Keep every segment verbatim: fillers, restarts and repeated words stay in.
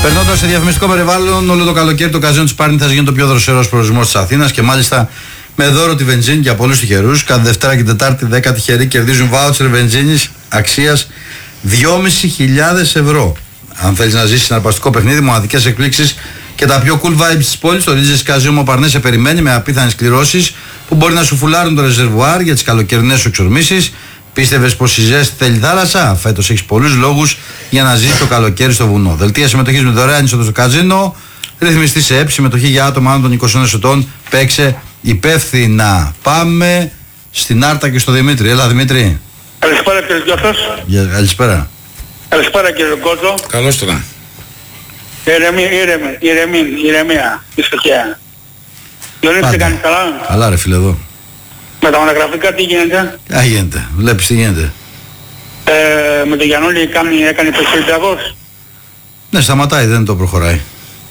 Περνώντας σε διαφημιστικό περιβάλλον, όλο το καλοκαίρι το καζίνο της Πάρνηθας γίνεται το πιο δροσερός προορισμός της Αθήνας και μάλιστα με δώρο τη βενζίνη για πολλούς τυχερούς. Κάθε Δευτέρα και Τετάρτη δέκα τυχεροί κερδίζουν βάουτσερ βενζίνης αξίας δυόμισι χιλιάδες ευρώ. Αν θέλεις να ζήσεις συναρπαστικό παιχνίδι, μοναδικές εκπλήξεις και τα πιο cool vibes της πόλης, το Regency Casino Montparnasse σε περιμένει με απίθανες κληρώσεις που μπορεί να σου φουλάρουν το ρεζερβουάρ για τις καλοκαιρινές σου εξορμήσεις. Πίστευες πως η ζέστη θέλει θάλασσα? Φέτος έχεις πολλούς λόγους για να ζήσεις το καλοκαίρι στο βουνό. Δελτία συμμετοχής με δωρεάν είσοδο στο καζίνο. Ρυθμιστή σε ΕΠ, συμμετοχή για άτομα άνω των είκοσι ενός ετών. Παίξε υπεύθυνα. Πάμε στην Άρτα και στο Δημήτρη. Έλα Δημήτρη. Καλησπέρα κύριε Γιώργος. Για, καλησπέρα. Καλησπέρα κύριε Κόζο. Καλώς τώρα. Ηρεμία, ηρεμία, ηρεμία, ηρεμία, ησυχία. Διονύση, τι κάνεις καλά? Καλά ρε φίλε εδώ. Με τα μονογραφικά τι γίνεται? Α, γίνεται. Βλέπεις τι γίνεται. Ε, με τον Γιαννούλη κάνει, έκανε το Ολυμπιακός. Ναι, σταματάει, δεν το προχωράει.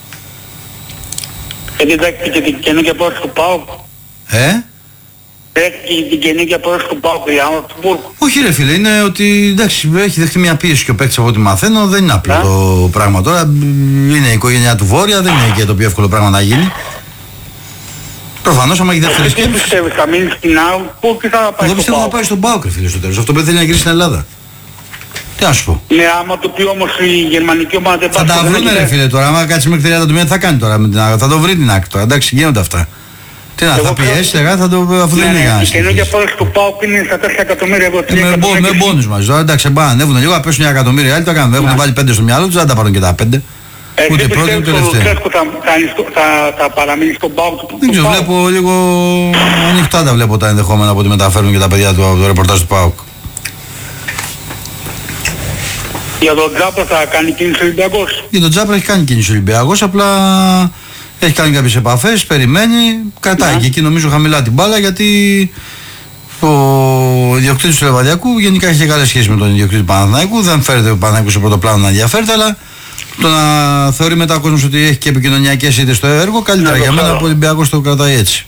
Γιατί δέχτηκε και την καινούργια πρόταση του ΠΑΟΚ. Ε? Δέχτηκε την καινούργια πρόταση του ΠΑΟΚ για Αουρτμπουργκ. Όχι ρε φίλε, είναι ότι εντάξει, έχει δεχτεί μια πίεση και ο παίκτης από ό,τι μαθαίνω, δεν είναι απλό yeah. το πράγμα τώρα. Είναι η οικογένειά του Βόρεια, δεν είναι και το πιο εύκολο πράγμα να γίνει. Προφανώς άμα έχει δεύτερη σκέψη. Τι πιστεύεις, θα μείνει στην Αουρτμπουργκ και θα πάει στο ΠΑΟΚ? Εγώ πιστεύω να πάει στον ΠΑΟΚ ρε φίλε στο τέλος. Αυτό που θέλει να γυρίσει στην Ελλάδα. Τι να σου πω. Ναι, άμα το πει όμως η γερμανική ομάδα δεν πάει. Θα τα βρούμε ρε φίλε τώρα. Άμα κάτσει μέχρι τριάντα του μήνα τι θα κάνει τώρα με την ΑΕΚ. Θα το βρει την ΑΕΚ τώρα. Εντάξει, γίνονται αυτά. Τι να θα πιέσει, θα το αφού δεν είναι κανένα. Η καινούργια πρόταση του ΠΑΟΚ είναι στα τέσσερα εκατομμύρια ευρώ. Με μπόνους μαζί. Τώρα εντάξει, πάνε ανέβουν λίγο, πέσουν μια εκατομμύρια. Άλλοι το κάνουν. Έχουν βάλει πέντε στο μυαλό τους, δεν τα πάρουν και τα πέντε. Ούτε πρώτη ούτε τελευταία. Θα παραμείνει στον ΠΑΟΚ του. Δεν ξέρω, βλέπω λίγο ανοιχτά τα βλέπω τα ενδεχόμενα από ό,τι μεταφέρουν και τα παιδιά του από το ρεπορτάζ του ΠΑΟΚ. Για τον Τζάπρα θα κάνει κίνηση ο Ολυμπιακός. Για τον Τζάπρα έχει κάνει κίνηση ο Ολυμπιακός, απλά έχει κάνει κάποιες επαφές, περιμένει, κρατάει yeah. και εκεί νομίζω χαμηλά την μπάλα γιατί ο ιδιοκτήτης του Λεβαδιακού γενικά έχει καλές σχέσεις με τον ιδιοκτήτη του Παναθηναϊκού. Δεν φέρεται ο Παναθηναϊκός στο πρώτο πλάνο να ενδιαφέρεται, αλλά το να θεωρεί μετά ο κόσμος ότι έχει και επικοινωνιακές είτε στο έργο, καλύτερα yeah, για μένα από ο Ολυμπιακός το κρατάει έτσι.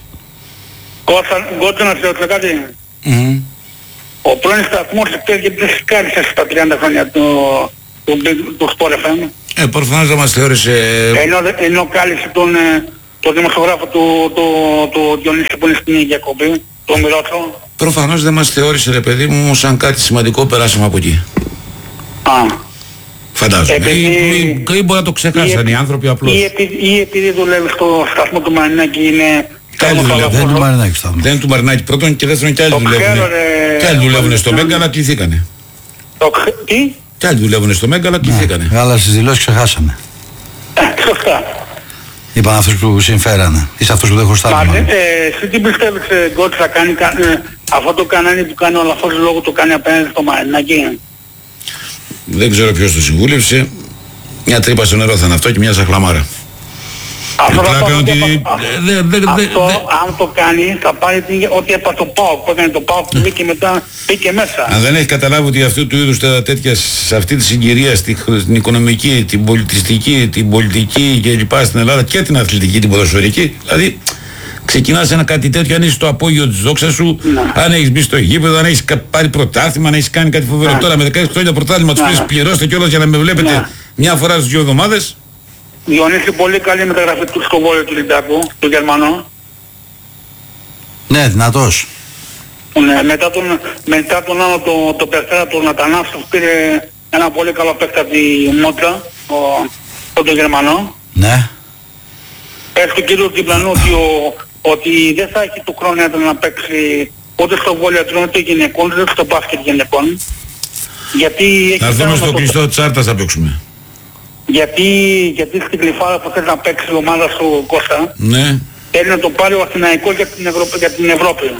Κότσα να σε ρωτήσω κάτι. Mm-hmm. Ο πρώην σταθμός εκτός γιατί δεν σκάρισε στα τριάντα χρόνια του, του, του, του Sport εφ εμ. Ε, προφανώς δεν μας θεώρησε... Ενώ, ενώ κάλεσε τον, τον δημοσιογράφο του, του, του Διονύση που είναι στην ίδια κομπή, τον Μυρότσο. Προφανώς δεν μας θεώρησε ρε παιδί μου σαν κάτι σημαντικό περάσαμε από εκεί. Α. Φαντάζομαι. Επειδή... Ή, ή, ή μπορεί να το ξεχάσαν οι άνθρωποι απλώς. Ή, επει, ή επειδή δουλεύει στο σταθμό του Μαρινάκη είναι... Δεν είναι του Μαρινάκη σταθμό. Δεν είναι του Μαρινάκη πρώτον και δεύτερον και άλλοι δουλεύουν. Και άλλοι δουλεύουν στο Μέγκα αλλά κληθήκανε. Τι? Και άλλοι δουλεύουν στο Μέγκα αλλά κληθήκανε. Αλλά στις δηλώσεις ξεχάσανε. Σωστά. Είπαν αυτούς που συμφέρανε. Είσαι αυτός που δεν χρωστάνε. Μα εσύ τι πιστεύεις ότι θα κάνει αυτό το κανάλι που κάνει ο λαθός λόγο το κάνει απέναντι στο Μαρινάκη? Δεν ξέρω ποιος το συμβούλευσε. Μια τρύπα στο νερό θα είναι αυτό και μια σαχλαμάρα. Αυτό, αυτό, ότι... δε, δε, δε, αυτό δε, αν το κάνει θα πάρει ό,τι έπα το ΠΑΟΚ που έκανε το ΠΑΟΚ mm. και μετά πήγε μέσα. Αν δεν έχει καταλάβει ότι αυτού του είδους τα τέτοια σε αυτή τη συγκυρία στην οικονομική, την πολιτιστική, την πολιτική και λοιπά στην Ελλάδα και την αθλητική, την ποδοσφαιρική, δηλαδή ξεκινάς ένα κάτι τέτοιο αν είσαι στο απόγειο της δόξας σου, να. Αν έχεις μπει στο γήπεδο, αν έχεις πάρει πρωτάθλημα, αν έχεις κάνει κάτι φοβερό. Τώρα με δεκαέξι χρόνια πρωτάθλημα τους πεις πληρώστε κιόλας για να με βλέπετε να. Μια φορά στις δύο εβδομάδες. Διονύση, πολύ καλή μεταγραφή του στο Βόλιο του Ολυμπιακού, του Γερμανό. Ναι, δυνατός. Ναι, μετά τον, μετά τον άλλο το, το Περτέρα, τον Νατανάσου, πήρε ένα πολύ καλό παίκτη από τη Μότρα, ο, τον Γερμανό. Ναι. Πες του κύριου Διπλανού ότι, ο, ότι δεν θα έχει του χρόνου να παίξει ούτε στο Βόλιο ούτε γυναικών, ούτε στο μπάσκετ γυναικών. Γιατί να δούμε στο κλειστό της Άρτας θα παίξουμε. Γιατί, γιατί στην Κλειφάδα που θέλει να παίξει η ομάδα σου Κώστα, ναι. θέλει να το πάρει ο Αθηναϊκός για την, Ευρω... για την Ευρώπη.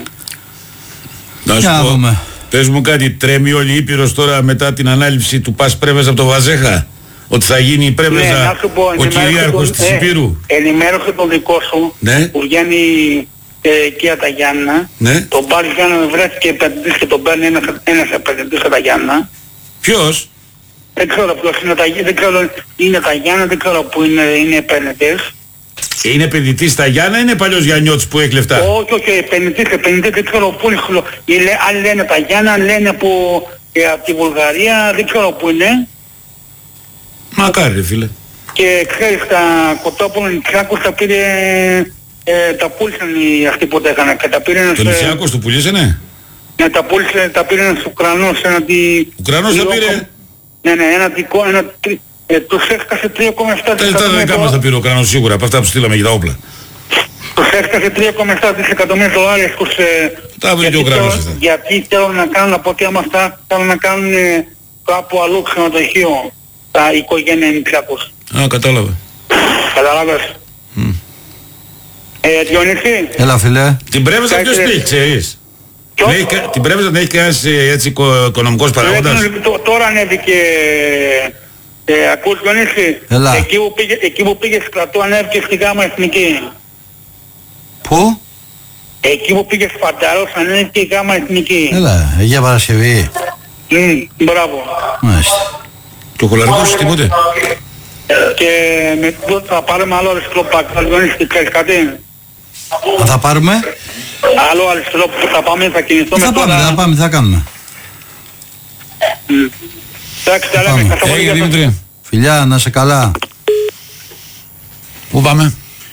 Να σου πω, πες μου κάτι, τρέμει όλη η Ήπειρος τώρα μετά την ανάληψη του Πας Πρέβεζα από το Βαζέχα, ότι θα γίνει η Πρέβεζα ναι, πω, ο κυρίαρχος της Υπήρου. Ε, ενημέρωσε τον δικό σου ναι. που βγαίνει ε, εκεί από τα Γιάννα, ναι. τον πάρει Γιάννα βρέθηκε επενδυτής και τον παίρνει ένας, ένας επενδυτής από τα Γιάννα. Ποιος? Δεν ξέρω ποιος είναι τα Γιάννα, δεν ξέρω είναι τα Γιάννα, δεν ξέρω που είναι, είναι επενδυτές. Είναι επενδυτής στα Γιάννα ή είναι παλιός Γιαννιώτης που έχει λεφτά? Όχι, όχι, επενδυτής, επενδυτής, δεν ξέρω πού είναι. Άλλοι λένε τα Γιάννα, λένε που, ε, από τη Βουλγαρία, δεν ξέρω πού είναι. Μακάρι ρε φίλε. και ξέρεις τα κοτόπουλα Νητσιάκος τα πήρε, ε, τα πούλησαν οι αυτοί που τα έκαναν και τα πήρε ένας... Τον Νητσιάκος του πουλήσανε? Ναι, τα πούλησε, τα πήρε ένας Ουκρανός, ένα τη... Ουκρανός τα πήρε? Ναι, ναι, ένα δικό, ένα... Ε, τους έσκασε τρία κόμμα επτά δισεκατομμύρια. Τα δικά μας τα πήρε ο Ουκρανός σίγουρα, από αυτά που στείλαμε για τα όπλα. Τους έσκασε τρία κόμμα επτά δισεκατομμύρια δολάρια στους... Τα βρήκε ο Ουκρανός αυτά. Γιατί θέλουν να κάνουν, από ό,τι άμα αυτά, θέλουν να κάνουν ε, κάπου αλλού ξενοδοχείο, τα οικογένεια Νητσιάκους. Α, κατάλαβα. Καταλάβες. Mm. Ε, Διονύση. Έλα φίλε. Την Πρέβεζα ποιος την έχει, ξέρεις? Την Πρέβεζα την έχει κανένας έτσι οικονομικός παράγοντας? Τώρα ανέβηκε, ε, ακούς Διονύση, Έλα. Εκεί που πήγε, εκεί που πήγε στρατό ανέβηκε στη Γάμα Εθνική. Πού? Εκεί που πήγε Σπαρταρός ανέβηκε η Γάμα Εθνική. Έλα, Αγία Παρασκευή. Mm, μπράβο. Μάλιστα. Και ο Κολαρικός τίποτε? Και με, θα πάρουμε άλλο αριστερό Διονύση, ξέρεις κάτι? Αν θα πάρουμε? Άλλο αριστερό που θα πάμε, θα κινηθούμε θα τώρα. πάμε, θα πάμε, θα κάνουμε. Εντάξει, τα λέμε. Έγινε Δημήτρη. Φιλιά, να σε καλά. Πού πάμε?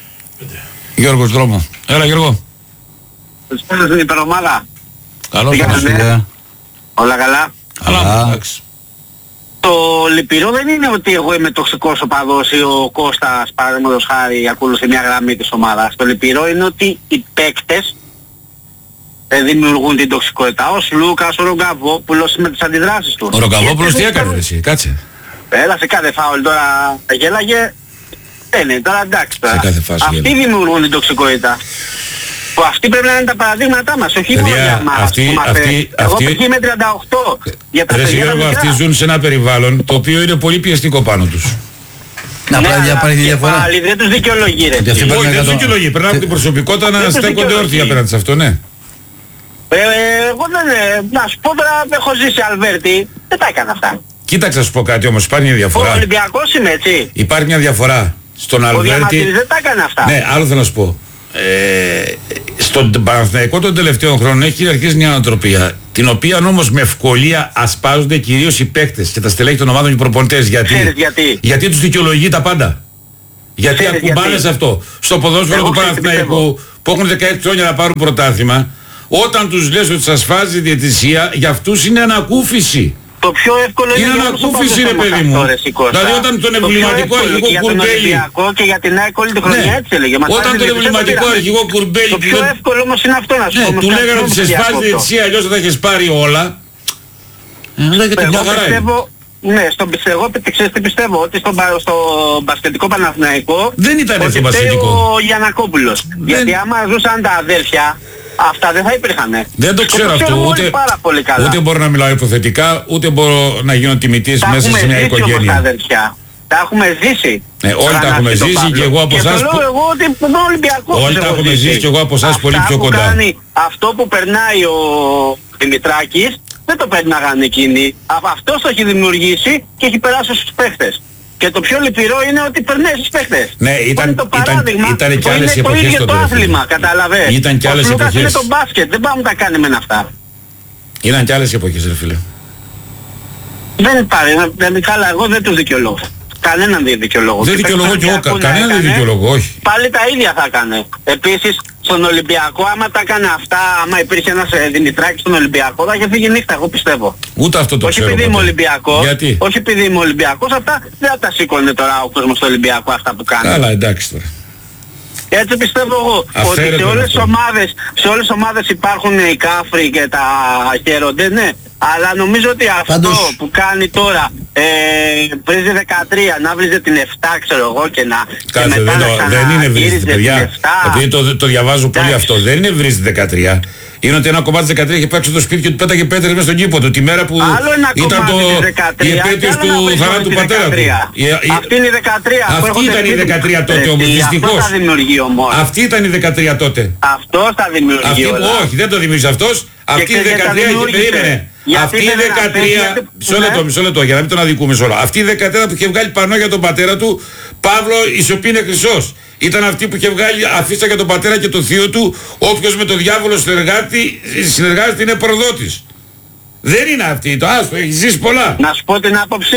Γιώργος δρόμο. Έλα Γιώργο. Καλησπέρα στην υπερομάδα. Καλώς Γεια σας, ήρθατε. Φιλιά. Όλα καλά. Καλά, εντάξει. Το λυπηρό δεν είναι ότι εγώ είμαι τοξικός οπαδός ή ο Κώστας παραδείγματος χάρη ακολουθεί μια γραμμή της ομάδας. Το λυπηρό είναι ότι οι παίκτες ε, δημιουργούν την τοξικότητα. Ο Λούκας, ο Ρογκαβόπουλος με τις αντιδράσεις του. Ο Ρογκαβόπουλος τι έκανε ρε εσύ, κάτσε. Έλα σε κάθε φάουλ τώρα γέλαγε. Δεν είναι τώρα εντάξει τώρα. Σε κάθε φάση Αυτοί γέλαγε. δημιουργούν την τοξικότητα. Που αυτοί πρέπει να είναι τα παραδείγματά μας, όχι μόνο Παιδιά, για μας. αυτοί- που μας αυτοί- φέρει. Εγώ αυτοί- π.χ. είμαι τριάντα οκτώ. Για τα Ρε παιδιά τα Γιώργο, μικρά. αυτοί ζουν σε ένα περιβάλλον το οποίο είναι πολύ πιεστικό πάνω τους. Να Ναι, πρέπει να αλλά υπάρχει και διαφορά. πάλι δεν τους δικαιολογεί ρε. Γιατί αυτοί εσύ. πρέπει Όχι, να δεν κατα- τους δικαιολογεί. Πρέπει από την προσωπικότητα να Δεν τους στέκονται δικαιολογεί. όρθιοι απέναντι σε αυτό, ναι. Ε, εγώ δεν, ε, να σου πω τώρα, έχω ζήσει Αλβέρτη, δεν τα έκανα αυτά. Κοίταξε να σου πω κάτι όμως, υπάρχει μια Ο διαφορά. Ολυμπιακός είμαι έτσι. Υπάρχει μια διαφορά. Στον Ο Αλβέρτη. Διαμαντήρης δεν τα έκανε αυτά. Ναι, άλλο θέλω να σου πω. Ε, στον Παναθηναϊκό των τελευταίων χρόνων έχει αρχίσει μια ανατροπία, την οποία όμως με ευκολία ασπάζονται κυρίως οι παίκτες και τα στελέχη των ομάδων και οι προπονητές. Γιατί, Ξέρεις γιατί? γιατί τους δικαιολογεί τα πάντα. Γιατί Ξέρεις ακουμπάνε γιατί? σε αυτό. Στο ποδόσφαιρο Εγώ του ξέρω τι Παναθηναϊκού που έχουν δεκαέξι χρόνια να πάρουν πρωτάθλημα, όταν τους λες ότι σας φάζει διαιτησία, για αυτούς είναι ανακούφιση. Το πιο εύκολο είναι, Είναι για όλους τους ανακούφιση, ρε οπαδούς παιδί όμως μου. αυτό, ρε, Σικώστα. Δηλαδή όταν τον Το πιο εμβληματικό εύκολο αρχηγό και για τον Κουρμπέλη. Ολυμπιακό και για την ΑΕΚ όλη τη χρονιά Ναι. έτσι έλεγε. Μας Όταν βάζει τον διαιτησία, εμβληματικό το πήραμε. αρχηγό Κουρμπέλη Το του πιο λέ- εύκολο όμως είναι αυτό να σου Ναι, πω. του λέγανε ότι σε σπάζει διαιτησία, αλλιώς δεν θα έχεις πάρει όλα. Ε, λέγεται Εγώ μια χαρά είναι. πιστεύω, ναι, στον πιστε- εγώ πι- ξέρεις τι πιστεύω, ότι στον, πα- στο μπασκετικό Παναθηναϊκό Δεν ήταν ότι στο φταίει μπασκετικό. ο Γιαννακόπουλος. Γιατί άμα ζούσαν τα αδέρφια, αυτά δεν θα υπήρχαν. Δεν το ξέρω αυτό, όλοι ούτε, πάρα πολύ καλά. ούτε μπορώ να μιλάω υποθετικά, ούτε μπορώ να γίνω τιμητής Τα μέσα έχουμε σε μια ζήσει όμως τα οικογένεια. αδέρφια. Τα έχουμε ζήσει. Ε, όλοι τα Θανάση έχουμε τον ζήσει Παύλο. και εγώ από Και εσάς το που- λέω εγώ ότι τον Ολυμπιακό Όλοι τους τα έχω έχουμε ζήσει και εγώ από εσάς πολύ Αυτά πιο που κοντά. κάνει- αυτό που περνάει ο Δημητράκης δεν το περνάγανε εκείνοι. Α- Αυτός το έχει δημιουργήσει και έχει περάσει στους παίχτες. Και το πιο λυπηρό είναι ότι περνάει στους παίχτες. Ναι, Αυτό ήταν- είναι το ήταν- παράδειγμα ήτανε που και άλλες είναι το εποχές ίδιο τότε, το ρε φίλε. άθλημα, καταλαβες. Ήταν και Ο άλλες Λούκας είναι εποχές. το μπάσκετ, δεν πάμε να τα κάνουμε με αυτά. Ήταν και άλλες εποχές ρε φίλε. Δεν υπάρχει, δεν, καλά, εγώ δεν τους δικαιολογώ. Κανέναν δεν δικαιολογώ. Δεν Και δικαιολογώ παίκτες κι εγώ, Ολυμπιακού κα- να κανέναν δεν έκανε, δικαιολογώ, όχι. Πάλι τα ίδια θα έκανε. Επίσης, στον Ολυμπιακό, άμα τα έκανε αυτά, άμα υπήρχε ένας ε, Δημητράκης στον Ολυμπιακό, θα είχε φύγει νύχτα, εγώ πιστεύω. Ούτε αυτό το όχι ξέρω. επειδή είμαι ποτέ. Ολυμπιακός, Γιατί? όχι επειδή είμαι Ολυμπιακός, αυτά δεν θα τα σήκωνε τώρα ο κόσμος στο Ολυμπιακό αυτά που κάνει. Καλά, εντάξει τώρα. Έτσι πιστεύω εγώ ότι Αυθαίρετο σε είναι όλες τις αυτό. ομάδες, σε όλες τις ομάδες υπάρχουν οι κάφροι και τα χαίρονται, ναι. Αλλά νομίζω ότι αυτό Πάντως- που κάνει τώρα, ε, βρίζει δεκατρία, να βρίζει την επτά ξέρω εγώ και να... και Κάτσε, μετά δεν, να το, δεν είναι βρίζει ξαναγύριζε την παιδιά. επτά. Επειδή το, το διαβάζω πολύ Εντάξει. αυτό. Δεν είναι βρίζει δεκατρία. Είναι ότι ένα κομμάτι της δεκατρία είχε πάξει στο σπίτι και του πέταγε πέτρες μέσα στον κήπο του. Τη μέρα που Άλλο ένα ήταν κομμάτι το, της η δεκατρία επέτειος και άλλο να του βρεις θανάτου όλη του τη πατέρα του. δεκατρία. Η- η- Αυτή είναι η δεκατρία. που Αυτή έρχονται ήταν η σπίτι. δεκατρία τότε Ρε, όμως, τι, δυστυχώς. Αυτό θα δημιουργεί όμως. Αυτή ήταν η δεκατρία τότε. Αυτό θα δημιουργεί Αυτή, όλα. όχι, δεν το δημιούργησε αυτός. Αυτή η ξέρεις γιατί τα δεκατρία έχει δημιούργησε. περίμενε. Γιατί Αυτή η δεν είναι δεκατρία. απέναντι, Μισό ναι. λεπτό, μισό λεπτό, για να μην τον αδικούμε σε όλα. Αυτή η δεκατρία που είχε βγάλει πανό για τον πατέρα του, Παύλο, η σιωπή είναι χρυσός. Ήταν αυτή που είχε βγάλει αφίσα για τον πατέρα και τον θείο του, όποιος με τον διάβολο συνεργάτη, συνεργάζεται είναι προδότης. Δεν είναι αυτή, το άστο, έχει ζήσει πολλά. Να σου πω την άποψή μου.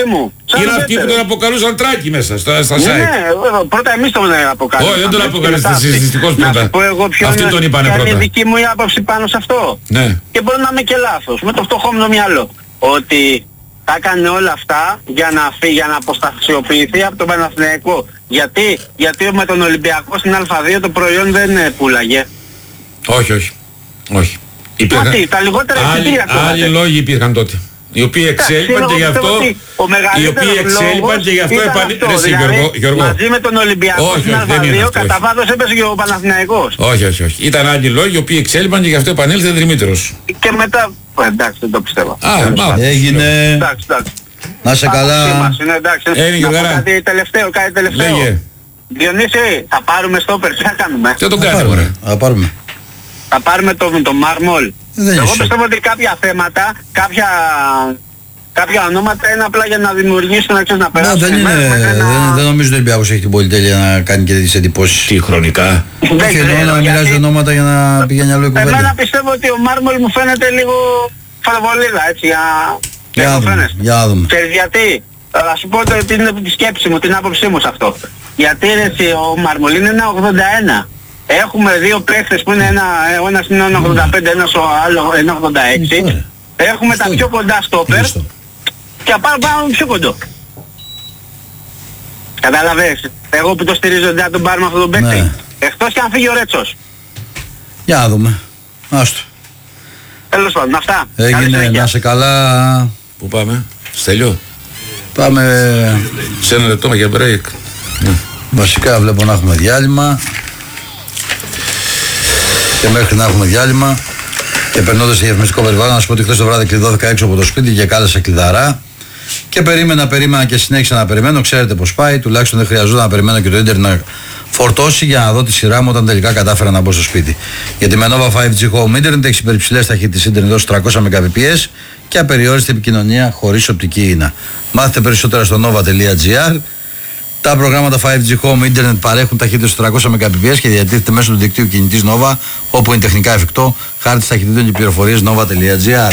Είναι αυτοί που τον αποκαλούσαν Τράκη μέσα στα, στα ναι, site. Ναι, πρώτα εμείς τον αποκαλούσαμε. Όχι, δεν τον αποκαλούσαν, δυστυχώς πρώτα. Να σου πω εγώ ποιο αυτοί τον είπανε πρώτα. Είναι η δική μου η άποψη πάνω σε αυτό. Ναι. Και μπορεί να είμαι και λάθος, με το φτωχό μυαλό. Ότι τα έκανε όλα αυτά για να φύγει, για να αποστασιοποιηθεί από τον Παναθηναϊκό. Γιατί, γιατί με τον Ολυμπιακό στην Α2 το προϊόν δεν πουλάγε. Όχι, όχι. Όχι. Υπήρχαν... Μα τι, τα λιγότερα εισιτήρια κόμματα. Άλλοι λόγοι υπήρχαν τότε. Οι οποίοι εξέλιπαν και γι' αυτό. Οι οποίοι εξέλιπαν και γι' αυτό επανήλθαν. Δηλαδή, Γιώργο. Μαζί με τον Ολυμπιακό όχι, στην Α2 κατά βάθος έπαιζε και ο Παναθηναϊκός. Όχι, όχι, όχι. Ήταν άλλοι λόγοι οι οποίοι εξέλιπαν και γι' αυτό επανήλθε Δημήτρος. Και μετά. Εντάξει, δεν το πιστεύω. Α, μα. Έγινε. Εντάξει, εντάξει. Να σε καλά. Έγινε Γιώργαρα. Κάτι τελευταίο, κάτι τελευταίο. Λέγε. Διονύση, θα πάρουμε στόπερ, τι θα κάνουμε. Τι θα τον κάνουμε, ωραία. Θα πάρουμε. Θα πάρουμε το, το Μάρμολ. Εγώ πιστεύω ότι κάποια θέματα, κάποια, κάποια ονόματα είναι απλά για να δημιουργήσουν, να ξέρεις, να περάσουν. Δεν, είναι, δεν, να... δεν νομίζω ότι ο Ολυμπιακός έχει την πολυτέλεια να κάνει και τις εντυπώσεις. Τι χρονικά. Όχι εννοώ να μοιράζει ονόματα για να πηγαίνει άλλο η κουβέντα. Εμένα πιστεύω ότι ο Μάρμολ μου φαίνεται λίγο φαρβολίδα, έτσι, για... Για να δούμε, για να δούμε. Ξέρεις γιατί, θα σου πω την, τη σκέψη μου, την άποψή μου σε αυτό. Γιατί έτσι, ο Μάρμολ είναι ένα ογδόντα ένα. Έχουμε δύο παίχτες που είναι ένα, ο ένας είναι ένα ογδόντα πέντε, ένας ο άλλο ένα ογδόντα έξι. Έχουμε τα πιο κοντά στόπερ και πάμε πάμε πιο κοντό. Κατάλαβες, εγώ που το στηρίζω δεν θα τον πάρουμε αυτόν τον παίκτη. Ναι. Εκτός και αν φύγει ο Ρέτσος. Για να δούμε. Άστο. Τέλος πάντων, αυτά. Έγινε, να σε καλά. Πού πάμε, Στέλιο. Πάμε σε ένα λεπτό για break. Βασικά βλέπω να έχουμε διάλειμμα. Και μέχρι να έχουμε διάλειμμα και περνώντας σε διαφημιστικό περιβάλλον, να σου πω ότι χθες το βράδυ κλειδώθηκα έξω από το σπίτι και κάλεσα κλειδαρά. Και περίμενα, περίμενα και συνέχισα να περιμένω. Ξέρετε πως πάει, τουλάχιστον δεν χρειαζόταν να περιμένω και το ίντερνετ να φορτώσει για να δω τη σειρά μου όταν τελικά κατάφερα να μπω στο σπίτι. Γιατί με Nova φάιβ τζι Home Internet έχει υπερυψηλές ταχύτητες ίντερνετ ως τριακόσια Mbps και απεριόριστη επικοινωνία χωρίς οπτική ίνα. Μάθετε περισσότερα στο nova τελεία gr. Τα προγράμματα φάιβ τζι Home Internet παρέχουν ταχύτητες τριακόσια Mbps και διατίθεται μέσω του δικτύου κινητής Nova, όπου είναι τεχνικά εφικτό. Χάρτης ταχυτήτων και πληροφορίες nova τελεία gr.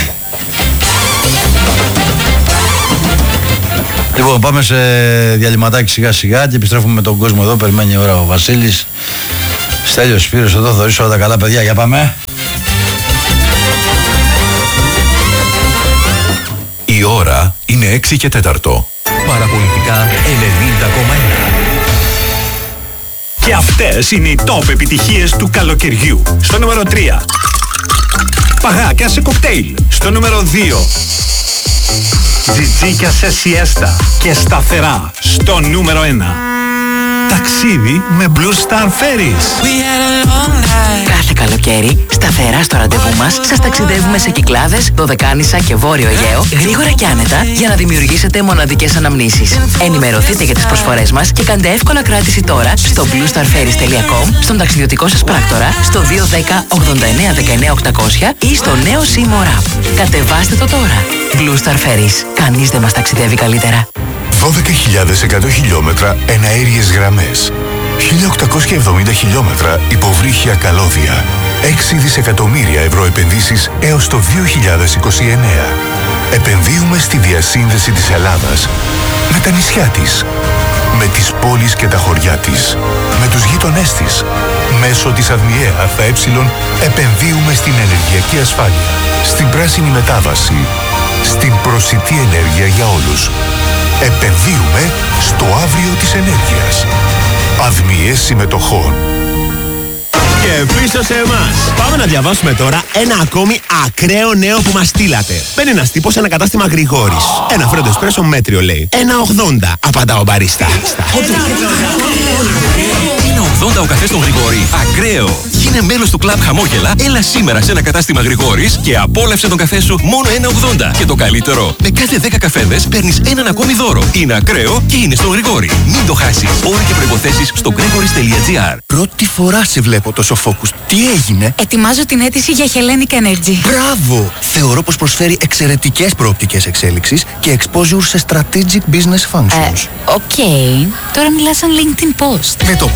Λοιπόν, πάμε σε διαλυματάκι σιγά σιγά και επιστρέφουμε με τον κόσμο εδώ. Περιμένει η ώρα ο Βασίλης. Στέλιος, Σπύρος εδώ, Θωρής, όλα τα καλά παιδιά. Για πάμε. Η ώρα είναι έξι και τέταρτο. Παραπολιτικά ενενήντα κόμμα ένα. Και αυτές είναι οι top επιτυχίες του καλοκαιριού. Στο νούμερο τρία. Παγάκια σε κοκτέιλ. Στο νούμερο δύο. Τζιτζίκια σε σιέστα και σταθερά. Στο νούμερο ένα. Ταξίδι με Blue Star Ferries. Κάθε καλοκαίρι, σταθερά στο ραντεβού μας, σας ταξιδεύουμε σε Κυκλάδες, Δωδεκάνησα και Βόρειο Αιγαίο, γρήγορα και άνετα, για να δημιουργήσετε μοναδικές αναμνήσεις. Ενημερωθείτε για τις προσφορές μας και κάντε εύκολα κράτηση τώρα στο blue star ferries τελεία com, στον ταξιδιωτικό σας πράκτορα, στο δύο ένα μηδέν ογδόντα εννέα δεκαεννέα οκτακόσια ή στο νέο Seymour App. Κατεβάστε το τώρα. Blue Star Ferries. Κανείς δεν μας ταξιδεύει καλύτερα. δώδεκα χιλιάδες εκατό χιλιόμετρα εναέριες γραμμές, χίλια οκτακόσια εβδομήντα χιλιόμετρα υποβρύχια καλώδια, έξι δισεκατομμύρια ευρώ επενδύσεις έως το δύο χιλιάδες είκοσι εννέα. Επενδύουμε στη διασύνδεση της Ελλάδας με τα νησιά της, με τις πόλεις και τα χωριά της, με τους γείτονές της. Μέσω της ΑΔΜΙΕ ΑΕ επενδύουμε στην ενεργειακή ασφάλεια, στην πράσινη μετάβαση, στην προσιτή ενέργεια για όλους. Επενδύουμε στο αύριο της ενέργειας. ΑΔΜΙΕ συμμετοχών. Και πίσω σε εμάς. Πάμε να διαβάσουμε τώρα ένα ακόμη ακραίο νέο που μας στείλατε. Μπαίνει ένας τύπος σε ένα κατάστημα Γρηγόρης. Ένα φρέντο εσπρέσο μέτριο λέει. ένα ογδόντα, απαντά ο μπαρίστα. Είναι ογδόντα ο καφές των Γρηγόρη. Ακραίο. Γίνε μέλος του κλαμπ Χαμόγελα. Έλα σήμερα σε ένα κατάστημα Γρηγόρης και απόλαυσε τον καφέ σου μόνο ένα ογδόντα. Και το καλύτερο, με κάθε δέκα καφέδες παίρνεις έναν ακόμη δώρο. Είναι ακραίο και είναι στον Γρηγόρη. Μην το χάσεις. Όροι και προϋποθέσεις στο gregoris τελεία gr. Πρώτη φορά σε βλέπω τόσο focus. Τι έγινε? Ετοιμάζω την αίτηση για Hellenic Energy. Μπράβο! Θεωρώ πως προσφέρει εξαιρετικές προοπτικές εξέλιξης και exposure σε strategic business functions. Οκ. Okay. Τώρα μιλάς σαν LinkedIn post. Με το πρόγραμμα της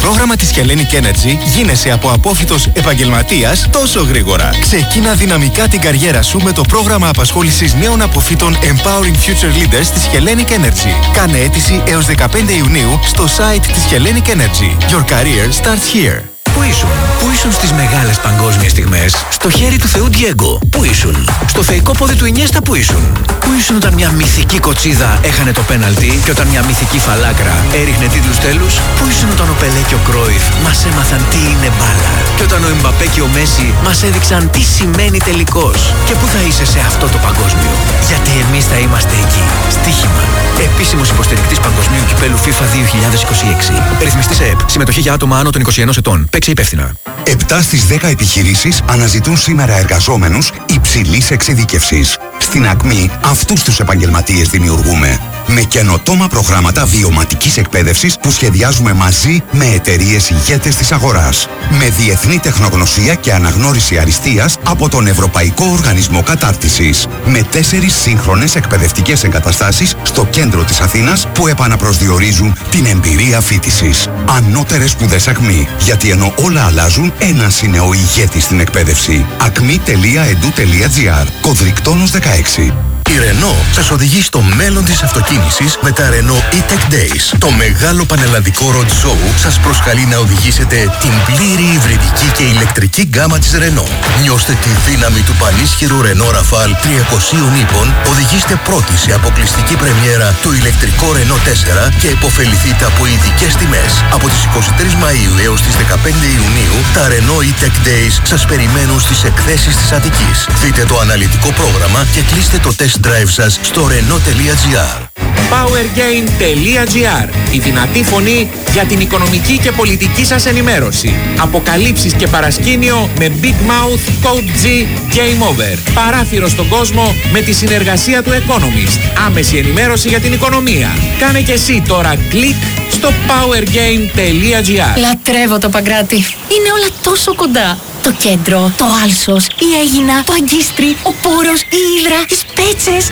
της Hellenic Energy γίνεσαι από απόφοιτος επαγγελματίας τόσο γρήγορα. Ξεκίνα δυναμικά την καριέρα σου με το πρόγραμμα απασχόλησης νέων αποφύτων Empowering Future Leaders της Hellenic Energy. Κάνε αίτηση έως δεκαπέντε Ιουνίου στο site της Hellenic Energy. Your career starts here. Πού ήσουν? Πού ήσουν στις μεγάλες παγκόσμιες στιγμές? Στο χέρι του Θεού Ντιέγκο. Πού ήσουν? Στο θεϊκό πόδι του Ινιέστα. Πού ήσουν? Πού ήσουν όταν μια μυθική κοτσίδα έχανε το πέναλτι και όταν μια μυθική φαλάκρα έριχνε τίτλους τέλους? Πού ήσουν όταν ο Πελέ και ο Κρόιφ μας έμαθαν τι είναι μπάλα? Και όταν ο Εμπαπέ και ο Μέση μας έδειξαν τι σημαίνει τελικός? Και πού θα είσαι σε αυτό το παγκόσμιο? Γιατί εμείς θα είμαστε εκεί. Στοίχημα. Επίσημος υποστηρικτής Παγκοσμίου Κυπέλου FIFA δύο χιλιάδες είκοσι έξι. Ρυθμιστής ΕΕΠ. Συμμετοχή για άτομα άνω των είκοσι ενός ετών. Παίξε υπεύθυνα. επτά στις δέκα επιχειρήσεις αναζητούν σήμερα εργαζόμενους υψηλής εξειδίκευσης. Στην Ακμή αυτούς τους επαγγελματίες δημιουργούμε. Με καινοτόμα προγράμματα βιωματικής εκπαίδευσης που σχεδιάζουμε μαζί με εταιρείες ηγέτες της αγοράς. Με διεθνή τεχνογνωσία και αναγνώριση αριστείας από τον Ευρωπαϊκό Οργανισμό Κατάρτισης. Με τέσσερις σύγχρονες εκπαιδευτικές εγκαταστάσεις στο κέντρο της Αθήνας που επαναπροσδιορίζουν την εμπειρία φοιτησης. Ανώτερες σπουδές Ακμή. Γιατί ενώ όλα αλλάζουν, ένας είναι ο ηγέτης στην εκπαίδευση. ακμή τελεία ed τελεία gr. Κωδρικτόνος δεκαέξι. Η Renault σας οδηγεί στο μέλλον της αυτοκίνησης με τα Renault E-Tech Days. Το μεγάλο πανελλαδικό road show σας προσκαλεί να οδηγήσετε την πλήρη υβριδική και ηλεκτρική γκάμα της Renault. Νιώστε τη δύναμη του πανίσχυρου Renault Rafale τριακοσίων ύπων, οδηγήστε πρώτοι σε αποκλειστική πρεμιέρα το ηλεκτρικό Renault τέσσερα και επωφεληθείτε από ειδικές τιμές. Από τις εικοστή τρίτη Μαΐου έως τις δεκαπέντε Ιουνίου, τα Renault E-Tech Days σας περιμένουν στις εκθέσεις της Αττικής. Δείτε το αναλυτικό πρόγραμμα και κλείστε το test drive σας στο renault τελεία gr. powergain τελεία gr. Η δυνατή φωνή για την οικονομική και πολιτική σας ενημέρωση. Αποκαλύψεις και παρασκήνιο με Big Mouth, Code G, Game Over. Παράθυρο στον κόσμο με τη συνεργασία του Economist. Άμεση ενημέρωση για την οικονομία. Κάνε και εσύ τώρα κλικ στο powergain τελεία gr. Λατρεύω το Παγκράτη. Είναι όλα τόσο κοντά. Το κέντρο, το Άλσος, η Αίγινα, το Αγκίστρι, ο Πόρος, η Ύδρα, οι Σπέτσες.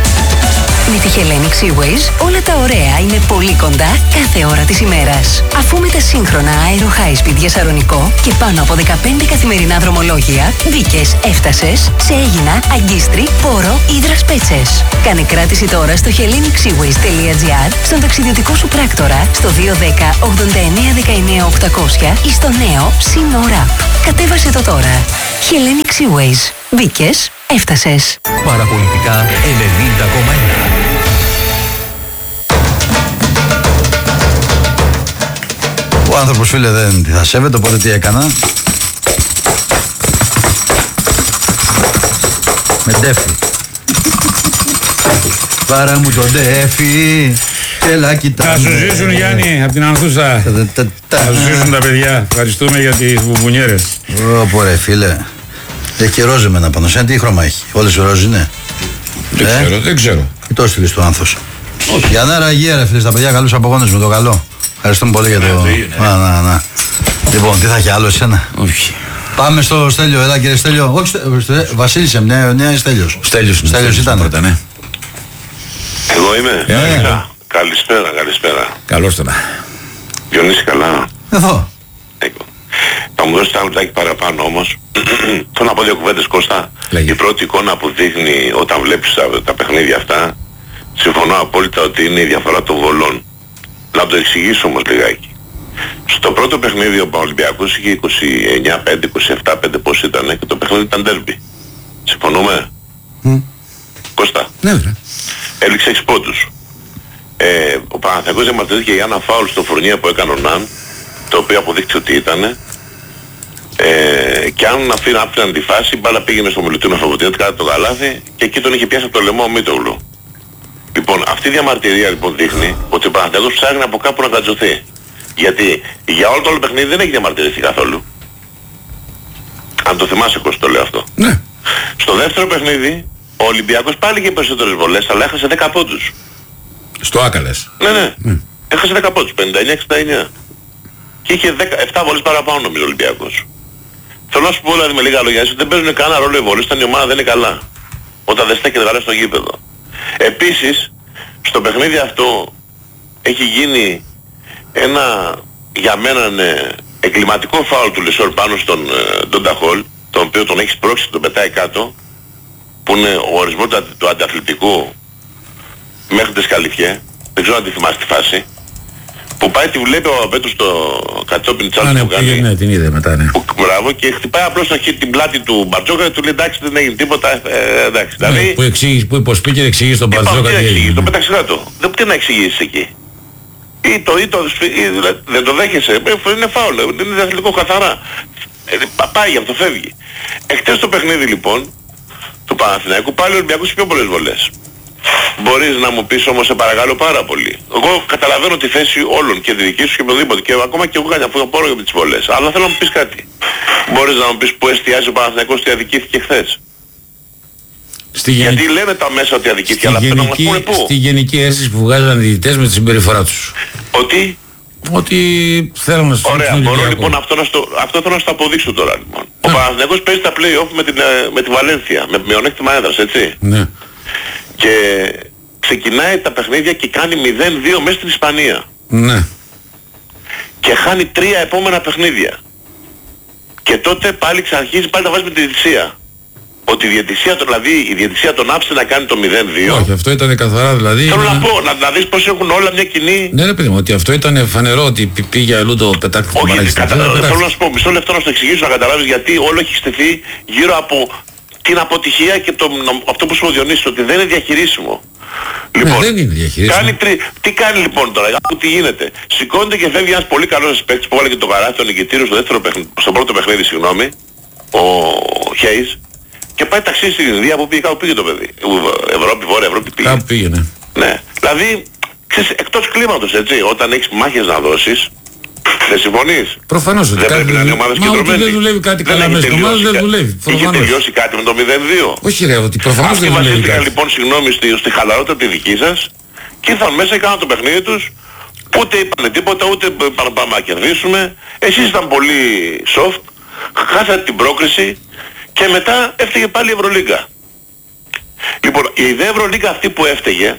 Με τη Hellenic Seaways όλα τα ωραία είναι πολύ κοντά κάθε ώρα της ημέρας. Αφού με τα σύγχρονα Aero High Speed για Σαρονικό και πάνω από δεκαπέντε καθημερινά δρομολόγια μπήκες, έφτασες σε Αίγινα, Αγκίστρι, Πόρο, Ύδρα, Σπέτσες. Κάνε κράτηση τώρα στο hellenic seaways τελεία gr, στον ταξιδιωτικό σου πράκτορα, στο δύο ένα μηδέν ογδόντα εννέα δεκαεννέα οκτακόσια ή στο νέο Σύνορα. Κατέβασε το τώρα. Hellenic Seaways. Μπήκες, έφτασες. Παραπολιτικά ενενήντα κόμμα ένα. Ο άνθρωπος, φίλε, δεν τη θα σέβεται, οπότε τι έκανα? Με ντέφι. Πάρα μου τον ντέφι. Έλα, κοιτά. Θα σου ζήσουν, Γιάννη, από την Ανθούσα. Θα σου ζήσουν τα παιδιά. Ευχαριστούμε για τις μπουμπουνιέρες. Ω, ρε φίλε. Έχει και ρόζι με ένα πάνω. Σαν τι χρώμα έχει? Όλες οι ρόζι είναι? Δεν ε? ξέρω, δεν ξέρω. Τι το στείλεις του άνθος? Όχι. Για να ραγεία, ρε φίλε, στα παιδιά, καλούς απογόνες με το καλό. Ευχαριστούμε πολύ για το. Να, να, να. Λοιπόν, τι θα έχει άλλο εσένα? Όχι. Πάμε στο Στέλιο, έλα κύριε Στέλιο. Όχι, στε... Βασίλης, νέα, νέα Στέλιος. Στέλιος, Στέλιος ήταν. Πρώτα, ναι. Εγώ είμαι. Ναι. Yeah. Καλησπέρα, καλησπέρα. Καλώς τώρα. Διονύση, καλά? Εδώ. Θα μου δώσετε ένα λεπτάκι παραπάνω όμως. Θέλω να πω δύο κουβέντες, Κώστα. Λέγε. Η πρώτη εικόνα που δείχνει όταν βλέπεις τα, τα παιχνίδια αυτά, συμφωνώ απόλυτα ότι είναι η διαφορά των βολών. Να το εξηγήσω όμως λιγάκι. Στο πρώτο παιχνίδι ο Ολυμπιακός είχε είκοσι εννέα πέντε, είκοσι επτά πέντε πώς ήταν και το παιχνίδι ήταν ντέρμπι. Συμφωνούμε? Mm. Κώστα. Ναι, βέβαια. Έληξε έξι πόντους. Ε, ο Παναθηναϊκός διαμαρτυρήθηκε για ένα φάουλ στο Φουρνιέ που έκανε ο Ναν, το οποίο αποδείχθηκε ότι ήταν. Ε, και αν αφήναν τη φάση, η μπάλα πήγαινε στο Μιλουτίνο Φαβοτιώτη κάτω το καλάθι και εκεί τον είχε πιάσει από το λαιμό ο Μίτογλου. Λοιπόν, αυτή η διαμαρτυρία λοιπόν δείχνει ότι ο Παναθηναϊκός ψάχνει από κάπου να κατζωθεί. Γιατί για όλο το όλο παιχνίδι δεν έχει διαμαρτυρηθεί καθόλου. Αν το θυμάσαι, Κώστα, το λέω αυτό. Ναι. Στο δεύτερο παιχνίδι, ο Ολυμπιακός πάλι είχε περισσότερες βολές, αλλά έχασε δέκα πόντους. Στο Άκαλες. Ναι, ναι. Mm. Έχασε δέκα πόντους, πενήντα εννέα εξήντα εννέα. Και είχε δέκα, επτά βολές παραπάνω νομίζω ο Ολυμπιακός. Θέλω να σου πω δηλαδή με λίγα λόγια, ότι δεν παίζουν κανένα ρόλο οι βολές όταν η ομάδα δεν είναι καλά. Όταν δεν στέκεται καλά στο γήπεδο. Επίσης, στο παιχνίδι αυτό έχει γίνει ένα, για μένα ναι, εγκληματικό φάουλ του Λεσόρ πάνω στον ε, τον Ταχόλ, τον οποίο τον έχει σπρώξει και τον πετάει κάτω, που είναι ο ορισμός του, του αντιαθλητικού μέχρι τη Σκαλιφιέ, δεν ξέρω αν τη θυμάσαι τη φάση, που πάει τη βλέπει ο Πέτρος στο κατόπιν τσάλου ναι, που κάνει. Ναι, την είδε μετά, ναι. Που, μπράβο, και χτυπάει απλώς στο χέρι την πλάτη του Μπαρτζόκα και του λέει εντάξει δεν έγινε τίποτα, ε, εντάξει. Ναι, δηλαδή, που, εξήγησε, που υποσπεί και εξηγήσει τον Μπαρτζόκα τι έγινε. Το πέταξε κάτω. Δεν τι να εξηγήσεις εκεί. Ή το, ή το, ή, δεν το δέχεσαι, είναι φάουλ, είναι αθλητικό καθαρά. Ε, πάει γι' αυτό, φεύγει. Εχθές το παιχνίδι λοιπόν του Παναθηναϊκού πάλι ο Ολυμπιακός πιο πολλές βολές. Μπορείς να μου πεις όμως, σε παρακαλώ πάρα πολύ. Εγώ καταλαβαίνω τη θέση όλων και τη δική σου και οποιοδήποτε και ακόμα και εγώ κάνει αφού πόρο για τις βολές. Αλλά θέλω να μου πεις κάτι. Μπορείς να μου πεις που εστιάζει ο Παναθηναϊκός ότι αδικήθηκε χθες. Στη γενική... Γιατί λένε τα μέσα ότι αδικήθηκε, αλλά γενική... θέλω να μας πούνε πού. Στη γενική αίσθηση που βγάζαν οι διαιτητές με τη συμπεριφορά τους. Ότι... Ότι θέλουν να σου Ωραία, μπορώ λοιπόν αυτό, να στο, αυτό θέλω να στο αποδείξω τώρα λοιπόν. Ο Παναθηναϊκός παίζει τα play-off με, την, με τη Βαλένθια, με μειονέκτημα έδρας, έτσι. Ναι. Και ξεκινάει τα παιχνίδια και κάνει μηδέν δύο μέσα στην Ισπανία. Ναι. Και χάνει τρία επόμενα παιχνίδια. Και τότε πάλι ξαναρχίζει πάλι να βάζει με τη διαιτησία. Ότι η διαιτησία, δηλαδή η διαιτησία τον άφησε να κάνει το μηδέν δύο. Όχι, αυτό ήταν καθαρά δηλαδή. Θέλω να πω, να, να δεις πως έχουν όλα μια κοινή... Ναι ρε παιδί μου, ότι αυτό ήταν φανερό ότι πήγε αλλού το πετάχτηκε το μαλάκι. Θέλω να σου πω, μισό λεπτό να σου εξηγήσω, να καταλάβεις γιατί όλο έχει στηθεί γύρω από την αποτυχία και το, αυτό που σου Διονύσης, ότι δεν είναι διαχειρίσιμο. Λοιπόν, ναι, δεν είναι διαχειρίσιμο. Κάνει τρι... Τι κάνει λοιπόν τώρα, τι γίνεται. Σηκώνεται και φεύγει ένας πολύ καλός παίκτης που έβαλε και το καράθι, τον νικητήριο στο, δεύτερο παιχνίδι, στο πρώτο παιχνίδι, συγγνώμη, ο Χέις, και πάει ταξίδι στην Ινδία που πήγε, κάπου πήγε το παιδί. Ευρώπη, Βόρεια Ευρώπη πήγε. Κάπου πήγαινε. Ναι. Δηλαδή, ξέρεις, εκτός κλίματος, έτσι, όταν έχεις μάχες να δώσεις, δεν συμφωνείς. Προφανώς ότι δεν πρέπει να είναι ομάδες κεντρωμένες. Δεν δουλεύει κάτι καλά μέσα στην ομάδα, δεν δουλεύει. Είχε τελειώσει κάτι με το μηδέν δύο. Όχι ρε, ότι προφανώς δεν δουλεύει κάτι. Αυτοί λοιπόν, συγγνώμη, στη, στη χαλαρότητα τη δική σας και ήρθαν μέσα και κάναν το παιχνίδι τους. Ούτε είπανε τίποτα, ούτε πάμε να κερδίσουμε. Εσείς ήταν πολύ soft, χάσατε την πρόκριση και μετά έφταιγε πάλι η Ευρωλίγκα. Λοιπόν, η ιδέα Ευρωλίγκα αυτή που έφταιγε,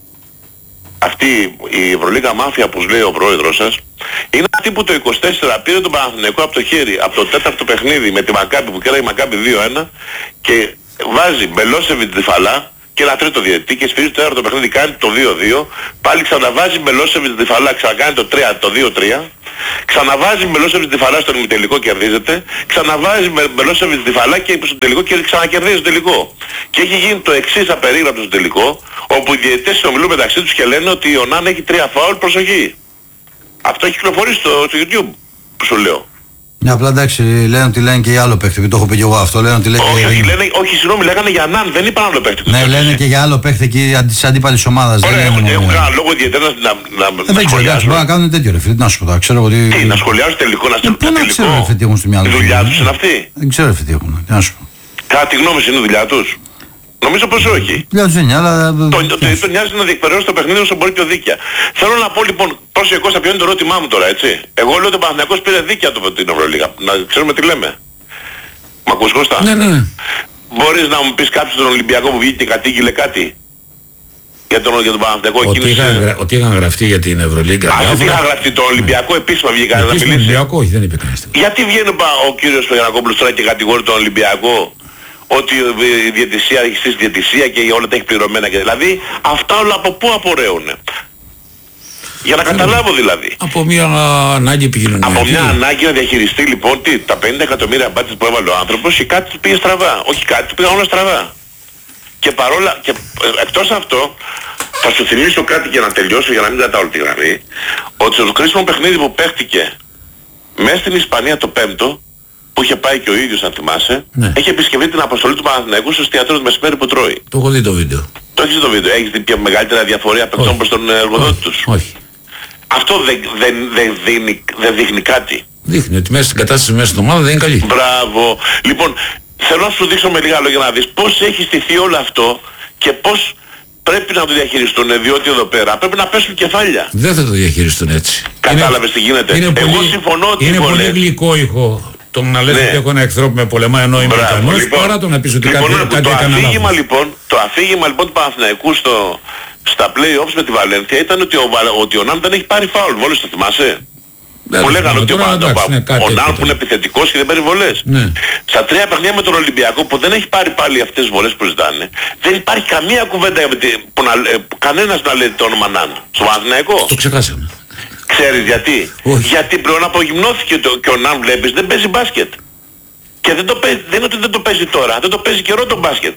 αυτή η Ευρωλίγκα μάφια που λέει ο πρόεδρος σας, είναι αυτή που το είκοσι τέσσερα πήρε τον Παναθηναϊκό από το χέρι, από το τέταρτο παιχνίδι με τη Μακάμπη που κέρασε η Μακάμπη δύο ένα και βάζει Μπελόσεβιτ Διφαλά και ένα τρίτο διαιτητή και σφυρίζει το τέταρτο παιχνίδι, κάνει το δύο δύο, πάλι ξαναβάζει Μπελόσεβιτ Διφαλά, ξανακάνει το, το δύο τρία, ξαναβάζει Μπελόσεβιτ Διφαλά στον ημιτελικό, κερδίζεται, ξαναβάζει Μπελόσεβιτ Διφαλά και στο τελικό και ξανακερδίζει το τελικό. Και έχει γίνει το εξής απερίγραπτο στο τελικό, όπου οι διαιτητές συνομιλούν μεταξύ τους και λένε ότι ο Νάν έχει τρία φάουλ, προσοχή. Αυτό έχει κυκλοφορήσει στο, στο YouTube, που σου λέω. Ναι, απλά εντάξει, λένε ότι λένε και για άλλο παίχτη, το έχω πει και εγώ αυτό. Λένε ότι λένε όχι, και... όχι, λένε, όχι, συγγνώμη, λέγανε για Ναν, δεν είπαν άλλο παίχτη. Ναι, λένε και για άλλο παίχτη εκεί της αντίπαλης ομάδας. Ωραία, έχουν, έχουν κανένα λόγο ιδιαίτερα να, να, να, ε, δεν ξέρω, εντάξει, μπορεί να κάνουν τέτοιο ρε φίλε, τι να σου πω τώρα, ξέρω ότι... Τι, να σχολιάζουν τελικό, να στείλουν τελικό. Δεν ξέρω ρε φίλε τι έχουν στο μυαλό τους. Η δουλειά τους είναι αυτή. Δεν ξέρω ρε φίλε τι έχουν, τι να σου πω. Κατά τη γνώμη είναι η δουλειά τους. Νομίζω πως όχι. Δουλειά τους δεν είναι, αλλά... Το, το, το, το νοιάζει να διεκπαιρεώσει το παιχνίδι όσο μπορεί πιο δίκαια. Θέλω να πω λοιπόν, πρόσεχε Κώστα, ποιο είναι το ερώτημά μου τώρα, έτσι. Εγώ λέω ότι ο Παναθηναϊκός πήρε δίκαια το, την Ευρωλίγα. Να ξέρουμε τι λέμε. Μ' ακούς Κώστα? Ναι, ναι. Μπορείς να μου πεις κάποιος τον Ολυμπιακό που βγήκε και κατήγγειλε κάτι? Για τον, για τον Παναθηναϊκό ότι, είχαν, ότι είχαν γραφτεί για την Ευρωλίγκα. Α, δεν είχαν γραφτεί τον Ολυμπιακό, επίσημα βγήκα να μιλήσει. Ολυμπιακό, όχι, δεν είπε κανείς. Γιατί βγαίνει ο κύριος Παγιανακόπουλος τώρα και κατηγορεί τον Ολυμπιακό ότι η διαιτησία έχει στήσει διαιτησία και όλα τα έχει πληρωμένα και δηλαδή αυτά όλα από πού απορρέουν? Για να καταλάβω δηλαδή. Από μια ανάγκη επικοινωνιακή. Από μια ανάγκη να διαχειριστεί λοιπόν τι, τα πενήντα εκατομμύρια μπάτσες που έβαλε ο άνθρωπος και κάτι του πήγε στραβά. Όχι κάτι του πήγαν όλα στραβά. Και παρόλα, και εκτός αυτό, θα σου θυμίσω κάτι για να τελειώσω, για να μην κρατάω όλη τη γραμμή, ότι στο κρίσιμο παιχνίδι που παίχτηκε μέσα στην Ισπανία το πέμπτο, που είχε πάει και ο ίδιος αν θυμάσαι, ναι. Έχει επισκεφτεί την αποστολή του Παναθηναϊκού στο εστιατόριο του μεσημέρι που τρώει. Το έχω δει το βίντεο. Το έχεις δει το βίντεο, έχεις δει πια μεγαλύτερα διαφορία παιχτών προς τον εργοδότη τους? Όχι. Αυτό δεν δε, δε δείχνει, δε δείχνει κάτι. Δείχνει ότι μέσα στην κατάσταση μέσα στην ομάδα δεν είναι καλή. Μπράβο. Λοιπόν, θέλω να σου δείξω με λίγα λόγια να δεις πώς έχει στηθεί όλο αυτό και πώς πρέπει να το διαχειριστούν, διότι εδώ πέρα πρέπει να πέσουν κεφάλια. Δεν θα το διαχειριστούν έτσι. Κατάλαβες τι γίνεται? Είναι Εγώ πολύ, συμφωνώ ότι είναι πολύ γλυκό ήχο το να λες, ναι, ότι έχω ένα εχθρό που με πολεμάει ενώ είμαι ικανός, λοιπόν, παρά το να πεις ότι λοιπόν, κάτι, κάτι το έκανα αφήγημα, λάθος. Λοιπόν, το αφήγημα λοιπόν του Παναθηναϊκού στο, στα play-offs με τη Βαλένθια ήταν ότι ο, ότι ο Ναν δεν έχει πάρει φάουλ. Βόλες το θυμάσαι? Που λέγανε ότι ο Ναν που είναι επιθετικός και δεν παίρνει βολές. Ναι. Στα τρία παιχνίδια με τον Ολυμπιακό που δεν έχει πάρει πάλι αυτές τις βολές που ζητάνε, δεν υπάρχει καμία κουβέντα που να, που κανένας να λέει το όνομα Ναν. Στο Παναθηναϊκό. Το ξεχάσαμε. Ξέρεις γιατί? Όχι. Γιατί πλέον απογυμνώθηκε το, και ο Ναν βλέπεις δεν παίζει μπάσκετ. Και δεν, το παίζει, δεν είναι ότι δεν το παίζει τώρα, δεν το παίζει καιρό το μπάσκετ.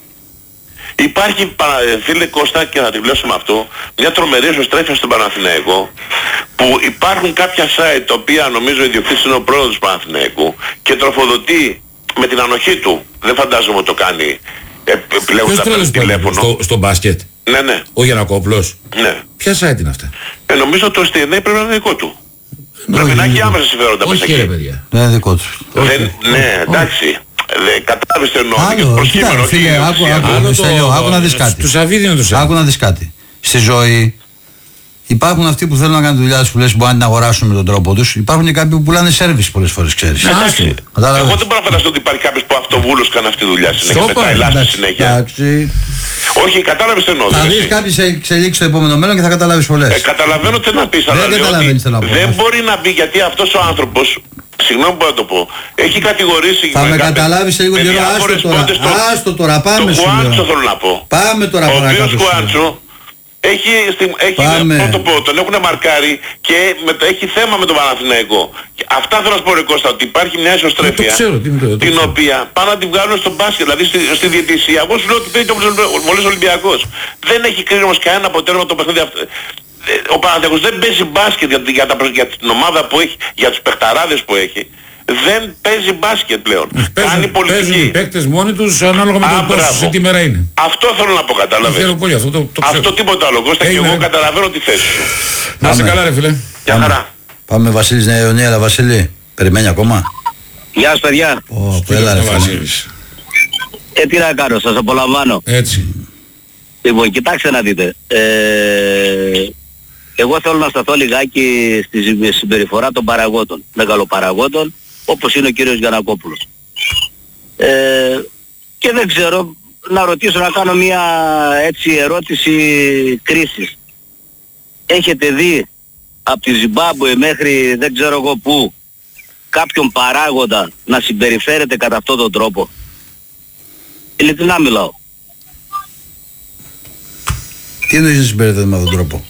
Υπάρχει, φίλε Κώστα, και θα τη βλέπω με αυτό, μια τρομερή εσωστρέφεια στον Παναθηναϊκό, που υπάρχουν κάποια site τα οποία νομίζω ο ιδιοκτήτης είναι ο πρόεδρος του Παναθηναϊκού και τροφοδοτεί με την ανοχή του. Δεν φαντάζομαι ότι το κάνει επιλέγοντας τα τηλέφωνο. Στο, στο μπάσκετ. Ναι, ναι. Ο Γιαννακόπουλος. Ναι. Ποια site είναι αυτά? Ε, νομίζω το ες τι εν έι πρέπει να είναι δικό του. Πρέπει να έχει άμεσα συμφέροντα μέσα εκεί. Δεν είναι δικό του. Ναι, εντάξει. Κατάλαβες τι εννοώ, και προς σήμερα, όχι άκου να δεις κάτι. Του Σαββίδη είναι το Σαββίδη. Άκου να δεις κάτι. Στη ζωή υπάρχουν αυτοί που θέλουν να κάνουν δουλειά τους που λες μπορεί να την αγοράσουν με τον τρόπο τους. Υπάρχουν και κάποιοι που πουλάνε σέρβις πολλές φορές, ξέρεις. Εντάξει. Εγώ δεν μπορώ να φανταστώ ότι υπάρχει κάποιος που αυτοβούλος κάνει αυτή τη δουλειά συνέχεια. Με τα ελάχιστα συνέχεια. Όχι, κατάλαβες τι εννοώ. Θα δεις κάποιες εξελίξεις στο επόμενο μέλλον και θα καταλάβεις πολλές. Ε, καταλαβαίνω τι θέλει να πεις, αλλά δεν μπορεί να μπει γιατί αυτός ο άνθρωπος, συγγνώμη που να το πω, έχει κατηγορήσει... Θα με καταλάβεις σε λίγο καιρό, άστο τώρα, άστο τώρα, πάμε σου λέω. Το Χουάντσο θέλω να πω. Πάμε τώρα παρακάτω. Ο οποίος Χουάντσο έχει, έχει το πω, τον έχουν μαρκάρει και με το, έχει θέμα με τον Παναθηναϊκό. Αυτά θέλω να σου πω ρε Κώστα, ότι υπάρχει μια ισοστρέφεια την οποία πάνε να την βγάλουν στο μπάσκετ, δηλαδή στη, στη διαιτησία. Εγώ σου λέω ότι παίζει το Βολές Ολυμπιακός. Δεν έχει κρίνει όμως κανένα αποτέλεσμα το παιχνίδι αυτό. Ο Παναθηναϊκός δεν παίζει μπάσκετ για, για, τα, για την ομάδα που έχει, για τους παιχταράδες που έχει. Δεν παίζει μπάσκετ πλέον. Παίζουν, κάνει πολιτική. Παίζουν οι παίκτες μόνοι τους ανάλογα με τον κόσμο σε τι μέρα είναι. Αυτό θέλω να πω, καταλαβαίνεις. Πολύ, αυτό, το, το αυτό τίποτα άλλο. Κώστα, και εγώ καταλαβαίνω τη θέση σου. Να είσαι καλά ρε φίλε. Γεια χαρά. Πάμε Βασίλης Νέα Ιωνία, αλλά Βασίλη, περιμένει ακόμα. Γεια σας παιδιά. Ω, έλα ρε Βασίλης. Ε, τι να κάνω, σας απολαμβάνω. Έτσι. Λοιπόν, κοιτάξτε να δείτε. Ε, εγώ θέλω να σταθώ λιγάκι στη συμπεριφορά των παραγόντων, μεγαλοπαραγόντων, όπως είναι ο κύριος Γιαννακόπουλος. Ε, και δεν ξέρω, να ρωτήσω, να κάνω μια έτσι ερώτηση κρίσης. Έχετε δει από τη Ζιμπάμπουε μέχρι δεν ξέρω εγώ πού κάποιον παράγοντα να συμπεριφέρεται κατά αυτόν τον τρόπο? Ειλικρινά μιλάω. Τι εννοείς να συμπεριφέρεται με αυτόν τον τρόπο?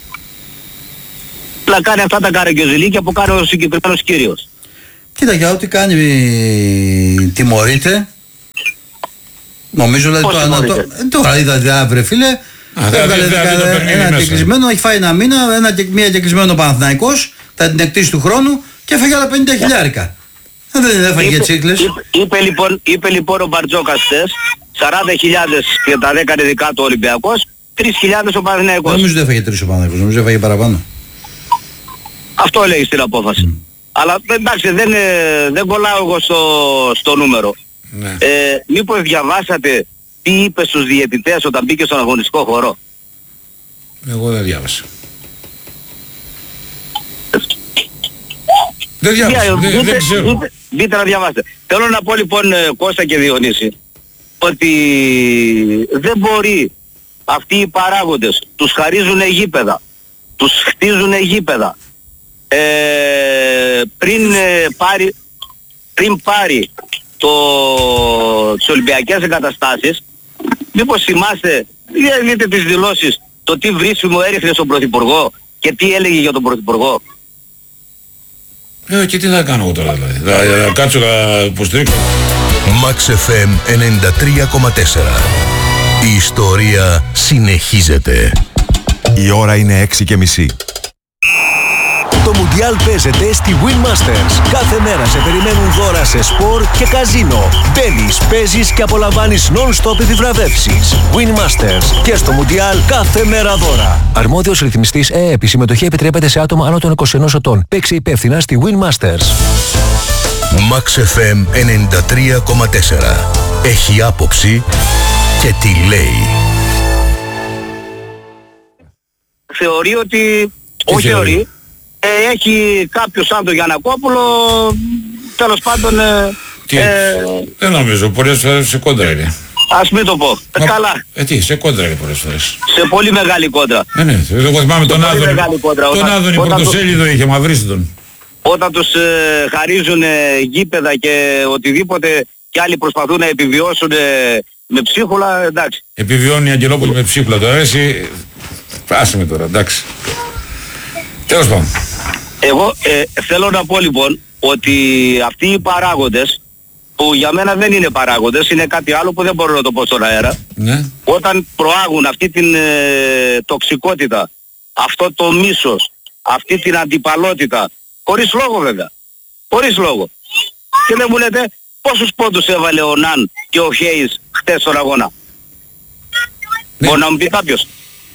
Να κάνει αυτά τα καραγκιόζηλίκια που κάνει ο συγκεκριμένος κύριος. Κοίτα, για ό,τι κάνει τιμωρείται. Νομίζω δηλαδή το ανατό... Τώρα είδατε αύριο φίλε, έβγαλε ένα κεκλεισμένο, έχει φάει ένα μήνα, ένα, μια κεκλεισμένο Παναθηναϊκός, θα την εκτίσει του χρόνου και έφαγε άλλα πενήντα χιλιάρικα. Δεν έφαγε για τσίκλες. Είπε λοιπόν, είπε λοιπόν ο Μπαρτζόκας χτες, σαράντα χιλιάδες και τα δέκα δικά του Ολυμπιακός, τρεις χιλιάδες ο Παναθηναϊκός. Νομίζω δεν έφαγε τρεις ο Παναθηναϊκός, νομίζω έφαγε παραπάνω. Αυτό λέει στην απόφαση. Mm. Αλλά εντάξει, δεν, δεν κολλάω εγώ στο, στο νούμερο. Ναι. Ε, μήπως διαβάσατε τι είπε στους διαιτητές όταν μπήκε στον αγωνιστικό χώρο? Εγώ δεν διάβασα. Δεν διάβασα, δεν, δεν, δεν ξέρω. Μπείτε να διαβάσετε. Θέλω να πω λοιπόν, Κώστα και Διονύση, ότι δεν μπορεί αυτοί οι παράγοντες, τους χαρίζουν γήπεδα, τους χτίζουν γήπεδα, ε, πριν, ε, πάρει, πριν πάρει το, τις Ολυμπιακές εγκαταστάσεις, μήπως θυμάστε, δείτε τις δηλώσεις, το τι βρίσκουμε έριχνε στον Πρωθυπουργό και τι έλεγε για τον Πρωθυπουργό. Ε, και τι θα κάνω εγώ τώρα δηλαδή, θα, θα κάτσω να υποστηρίξω. Max εφ εμ ενενήντα τρία κόμμα τέσσερα. Η ιστορία συνεχίζεται. Η ώρα είναι έξι και μισή. Το Μουντιάλ παίζεται στη Win Masters. Κάθε μέρα σε περιμένουν δώρα σε σπορ και καζίνο. Μπαίνεις, παίζεις και απολαμβάνεις non-stop επιβραβεύσεις. Win Masters. Και στο Μουντιάλ κάθε μέρα δώρα. Αρμόδιος ρυθμιστής ΕΕΠ. Η συμμετοχή επιτρέπεται σε άτομα άνω των είκοσι ενός ετών. Παίξε υπεύθυνα στη Win Masters. Max εφ εμ ενενήντα τρία κόμμα τέσσερα. Έχει άποψη και τι λέει. Θεωρεί ότι... Όχι θεωρεί. Ε, έχει κάποιος σαν τον Γιαννακόπουλο, τέλος πάντων... Ε, τι, ε, δεν νομίζω, πολλές φορές σε κόντρα είναι. Ας μην το πω. Ε, καλά. Ε, τι, σε κόντρα είναι πολλές φορές. Σε πολύ μεγάλη κόντρα. Ε, ναι, εγώ θυμάμαι τον Άδωνη. Τον Άδωνη Πρωτοσέλιδο είχε, μαυρίσει τον. όταν τους ε, χαρίζουν ε, γήπεδα και οτιδήποτε και άλλοι προσπαθούν να επιβιώσουν ε, με ψίχουλα, εντάξει. Επιβιώνει η Αγγελόπουλη με ψίχουλα τώρα, εσύ άσε με τώρα, εντάξει. Τέλος πάντων. Εγώ ε, θέλω να πω λοιπόν ότι αυτοί οι παράγοντες, που για μένα δεν είναι παράγοντες, είναι κάτι άλλο που δεν μπορώ να το πω στον αέρα, ναι. Όταν προάγουν αυτή την ε, τοξικότητα, αυτό το μίσος, αυτή την αντιπαλότητα, χωρίς λόγο βέβαια, χωρίς λόγο. Και δεν μου λέτε πόσους πόντους έβαλε ο Ναν και ο Χέις χτες στον αγώνα. Ναι. Μπορεί να μου πει κάποιος.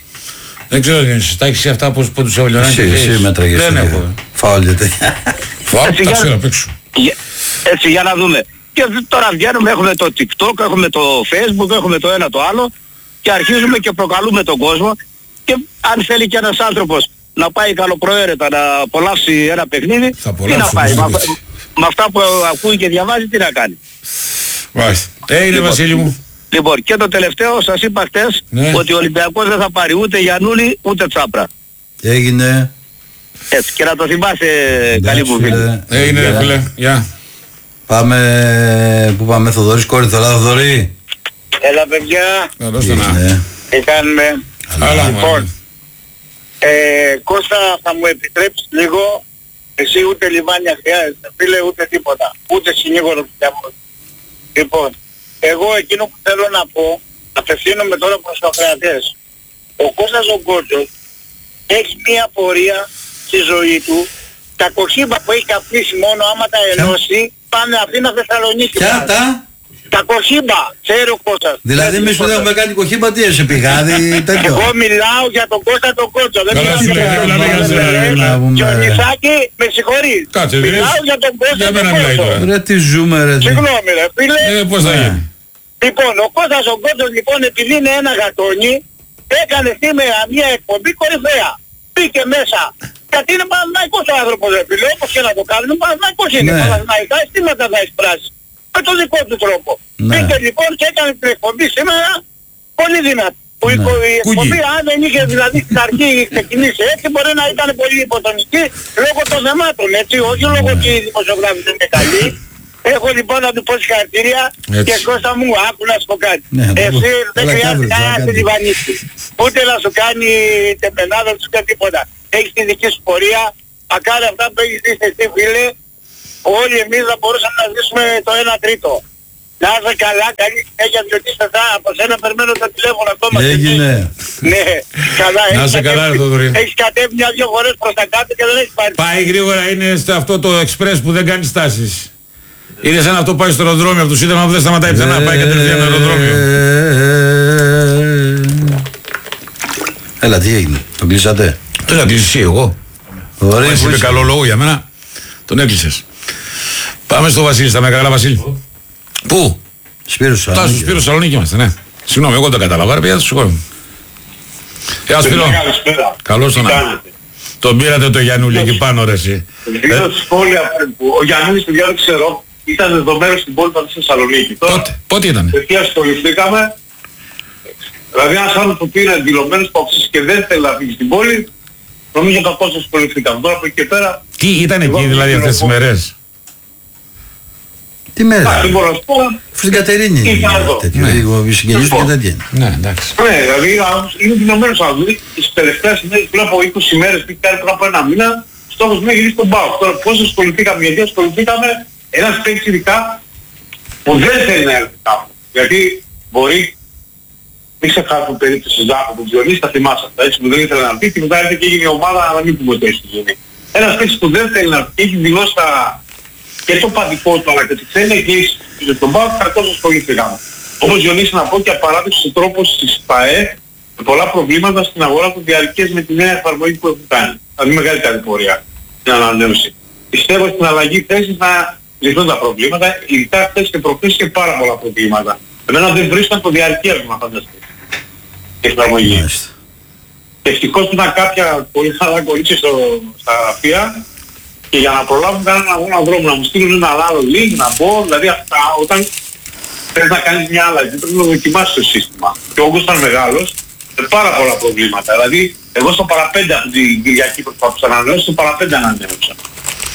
Δεν ξέρω, τα έχεις αυτά πώς πόντους έβαλε ο Ναν και ο Χέις. Εσύ μέτραγες. Δεν έχω. Φάουλ τέτοια. Φάουλ, τα ξέρω απ' έξω. Έτσι για να δούμε. Και τώρα βγαίνουμε, έχουμε το TikTok, έχουμε το Facebook, έχουμε το ένα το άλλο και αρχίζουμε και προκαλούμε τον κόσμο και αν θέλει και ένας άνθρωπος να πάει καλοπροαίρετα να απολαύσει ένα παιχνίδι, τι να πάει, με, με αυτά που ακούει και διαβάζει τι να κάνει. Μάλιστα. Έγινε λοιπόν, Βασίλη μου. Λοιπόν και το τελευταίο σας είπα χτες, ναι, ότι ο Ολυμπιακός δεν θα πάρει ούτε Γιαννούλη ούτε Τσάπρα. Έγινε. Έτσι και να το θυμάσαι καλή μου φίλε. Έγινε φίλε, γεια. Πάμε, πού πάμε, Θοδωρής Κόρυθο, έλα Θοδωρή. Έλα παιδιά. Καλώς το να. Τι κάνουμε. Καλά, λοιπόν, ε, Κώστα θα μου επιτρέψεις λίγο, εσύ ούτε λιμάνια χρειάζεται, φίλε ούτε τίποτα, ούτε συνήγορο πια. Λοιπόν, εγώ εκείνο που θέλω να πω, απευθύνομαι τώρα προς τους ακροατές. Ο Κώστας ο Γκότσος έχει μία πορεία στη ζωή του, τα κοχύμπα που έχει καπνίσει μόνο άμα τα ενώσει, πάνε Αθήνα Θεσσαλονίκη. Ποια τα? Τα κοχύμπα, ξέρει ο Κώστας. Δηλαδή εμείς που δεν έχουμε κάνει κοχύμπα, τι είσαι πηγάδι, τέτοιο. Εγώ μιλάω για τον Κώστα τον Κότσο. Δεν μιλάω για τον Κιονισάκη, με συγχωρείς. Μιλάω για τον Κώστα τον Κότσο. Ρε τι ζούμε ρε. Συγγνώμη ρε φίλε. Ε, πώς θα γίνει. Λοιπόν, ο Κώστας ο Κότσος λοιπόν επειδή είναι ένα γατόνι, έκανε σήμερα μια εκπομπή κορυφαία. Μπήκε μέσα. Γιατί είναι Παναθηναϊκός ο άνθρωπος ρε φίλε, όπως και να το κάνουμε, Παναθηναϊκός είναι. Παναθηναϊκά αισθήματα θα εισπράσει. Με τον δικό του τρόπο. Ναι. Μπήκε λοιπόν και έκανε την εκπομπή σήμερα πολύ δυνατή. Ναι. Η εκπομπή αν δεν είχε δηλαδή στην αρχή ξεκινήσει έτσι μπορεί να ήταν πολύ υποτονική λόγω των θεμάτων έτσι, όχι ναι. λόγω ότι οι δημοσιογράφοι δεν είναι καλοί. Έχω λοιπόν να του πω συγχαρητήρια και Κώστα μου άκου να σου πω κάτι. Ναι, εσύ δεν χρειάζεται κανένα να σε λιβανίσει. Ούτε να σου κάνει τεμπενάδα σου και τίποτα. Έχεις τη δική σου πορεία, μακάρι αυτά που έχεις δει εσύ φίλε, όλοι εμείς θα μπορούσαμε να ζήσουμε το ένα τρίτο. Να είσαι καλά, καλή συνέχεια, διότι σε θα από σένα περιμένω το τηλέφωνο ακόμα. Έγινε. Ναι, καλά. Να είσαι καλά ρε Θοδωρή. Έχεις κατέβει μια-δυο φορές προς τα κάτω και δεν έχεις πάρει. Πάει γρήγορα, είναι σε αυτό το εξπρές που δεν κάνει στάσεις. Είναι σαν αυτό πάει στο αεροδρόμιο από το Σύνταγμα που δεν σταματάει πουθενά, πάει κατευθείαν αεροδρόμιο. Έλα, τι έγινε, τον κλείσατε? Τον έκλεισες εσύ, εγώ. Ωραία, εσύ είπε καλό λόγο για μένα, τον έκλεισες. Πάμε στο Βασίλη, στα Μεγαλά Βασίλη. Πού? Σπύρος Σαλονίκη. Φτάσου Σπύρος Σαλονίκη είμαστε, ναι. Συγγνώμη, εγώ δεν κατάλαβα, ρε παιδιά, το συγχωρώ. Γεια Σπύρο. Καλώς τον να. Τον πήρατε το Γιαννούλη εκεί πάνω ρε εσύ. Δύο σχόλια που ο Γιαννούλης του Γιάννη ξέρω ήταν δεδομένο στην πόλη του στη Θεσσαλονίκη. Πότε, πότε ήτανε? Εκεί ασχοληθήκαμε. Δηλαδή ένας άνθρωπος που είναι δηλωμένος παοξής και δεν θέλει να φύγει στην πόλη, νομίζω κακώς ασχοληθήκαμε. Τώρα από εκεί και πέρα... Τι ήταν εκεί δηλαδή αυτές τις μέρες? Τι μέρα? Δεν μπορώ να σου πω. Στην Κατερίνη είναι συγγενείς και τέτοια. Ναι, εντάξει. Ναι, δηλαδή είναι δηλωμένος άνθρωπος. Τις τελευταίες ημέρες πριν από είκοσι μέρες πριν κάνει πριν από ένα μήνα, στόχος μου έχει γυρίσει τον ΠΑΟΚ. Τώρα πώς ασχοληθήκαμε, γιατί ασχοληθήκαμε ένας παίκτης ειδικά που δεν θέλει να έρθει κάπου. Γιατί μπορεί, μην ξεχάσουμε περίπτωση Ζάχου του Διονύση, τα θυμάσαι αυτά, έτσι που δεν ήθελε να πει και μετά έρθει και έγινε η ομάδα να μην πούμε το έχει στη ζωή. Ένας παίκτης που δεν θέλει να πει και έχει δηλώσει τα... και το παντικό του αλλά και τις ξένες εγγύησεις στον ΠΑΟΚ, κακώς ασχοληθήκαμε. Όπως Διονύση να πω και απαράδεκτος τρόπος της ΠΑΕ με πολλά προβλήματα στην αγορά του διαρκές με τη νέα εφαρμογή που έχουν κάνει. Δηλαδή μεγάλη πορεία στην ανανέωση. Πιστεύω στην αλλαγή θέσης να λυθούν τα προβλήματα, ειδικά χθες και προχθές και πάρα πολλά προβλήματα. Εμένα δεν βρίσκαν το διαρκές να φανταστεί. Η εφαρμογή. Και ευτυχώς που ήταν κάποια πολύ καλά κορίτσια στα γραφεία και για να προλάβουν κανέναν αγώνα δρόμο, να μου στείλουν ένα άλλο link, να μπω, δηλαδή αυτά όταν θες να κάνεις μια άλλαγη πρέπει να δοκιμάσεις το σύστημα. Και ο όγκος ήταν μεγάλος, με πάρα πολλά προβλήματα. Δηλαδή, εγώ στο παραπέντε από την Κυριακή προσπαθούσα να ανανεώσω, στο παραπέντε ανανέωσα.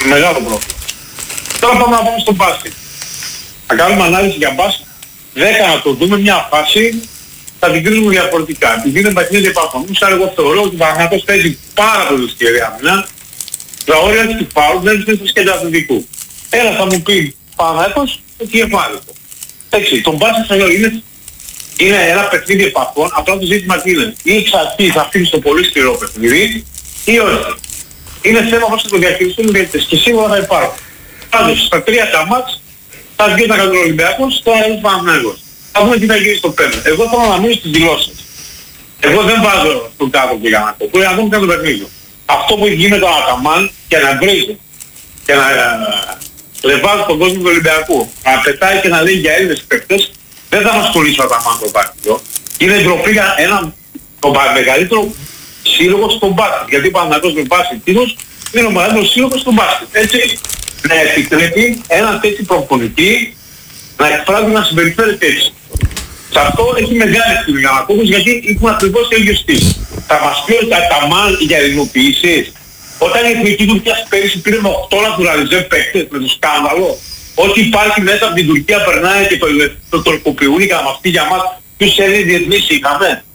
Μεγάλο πρόβλημα. Τώρα πάμε να πάμε στο μπάσκετ. Θα κάνουμε ανάλυση για μπάσκετ. δέκα να το δούμε μια φάση, θα την κρίνουμε διαφορετικά. Επειδή είναι παιχνίδια επαφών. Σαν εγώ θεωρώ ότι ο Παναθηναϊκός παίζει πάρα πολύ σκληρή άμυνα. Τα όρια του φάουλ δεν είναι στο σκέλος αθλητικού. Ένα θα μου πει Παναθηναϊκός ότι εφάρικο. Έτσι, το μπάσκετ είναι, είναι ένα παιχνίδι επαφών. Απλά το ζήτημα τι είναι. Ή εξαρτή θα αφήνει το πολύ σκληρό παιχνίδι ή όχι. Είναι θέμα πώς θα το διαχειριστούν οι διαιτητές και σίγουρα θα υπάρχουν. Πάντως, στα τρία τα μάτς θα βγει τα κατ' Ολυμπιακός, τώρα είναι ο Παναθηναϊκός. Θα δούμε τι θα γίνει στο πέντε. Εγώ θέλω να μείνω στις δηλώσεις. Εγώ δεν βάζω τον κάτω που για να πω. Μπορεί να δούμε κάτω παιχνίδι. Αυτό που γίνει με τον Αταμάν και να βρίζει και να λεβάζει τον κόσμο του Ολυμπιακού, να πετάει και να λέει για Έλληνες παίκτες, δεν θα μας κολλήσει ο Αταμάν το δάκτυλο. Είναι ντροπή για έναν τον μεγαλύτερο σύλλογο στο μπάσκετ. Γιατί ο Παναθηναϊκός με βάση τίτλους είναι ο μεγαλύτερος σύλλογος στο μπάσκετ. Έτσι, να επιτρέπει έναν τέτοιο προπονητή να εκφράζει να συμπεριφέρεται έτσι. Σε αυτό έχει μεγάλη ευθύνη για να ακούμε γιατί ήμουν ακριβώς ο ίδιος τι. Θα μας πει ότι Αταμάν για ελληνοποιήσεις. Όταν η εθνική του πια πέρυσι πήρε με οκτώ naturalized παίκτες με το σκάνδαλο, ότι υπάρχει μέσα από την Τουρκία περνάει και το, το τορκοποιούν για να μας πει για μας ποιους Έλληνες διεθνείς είχαμε.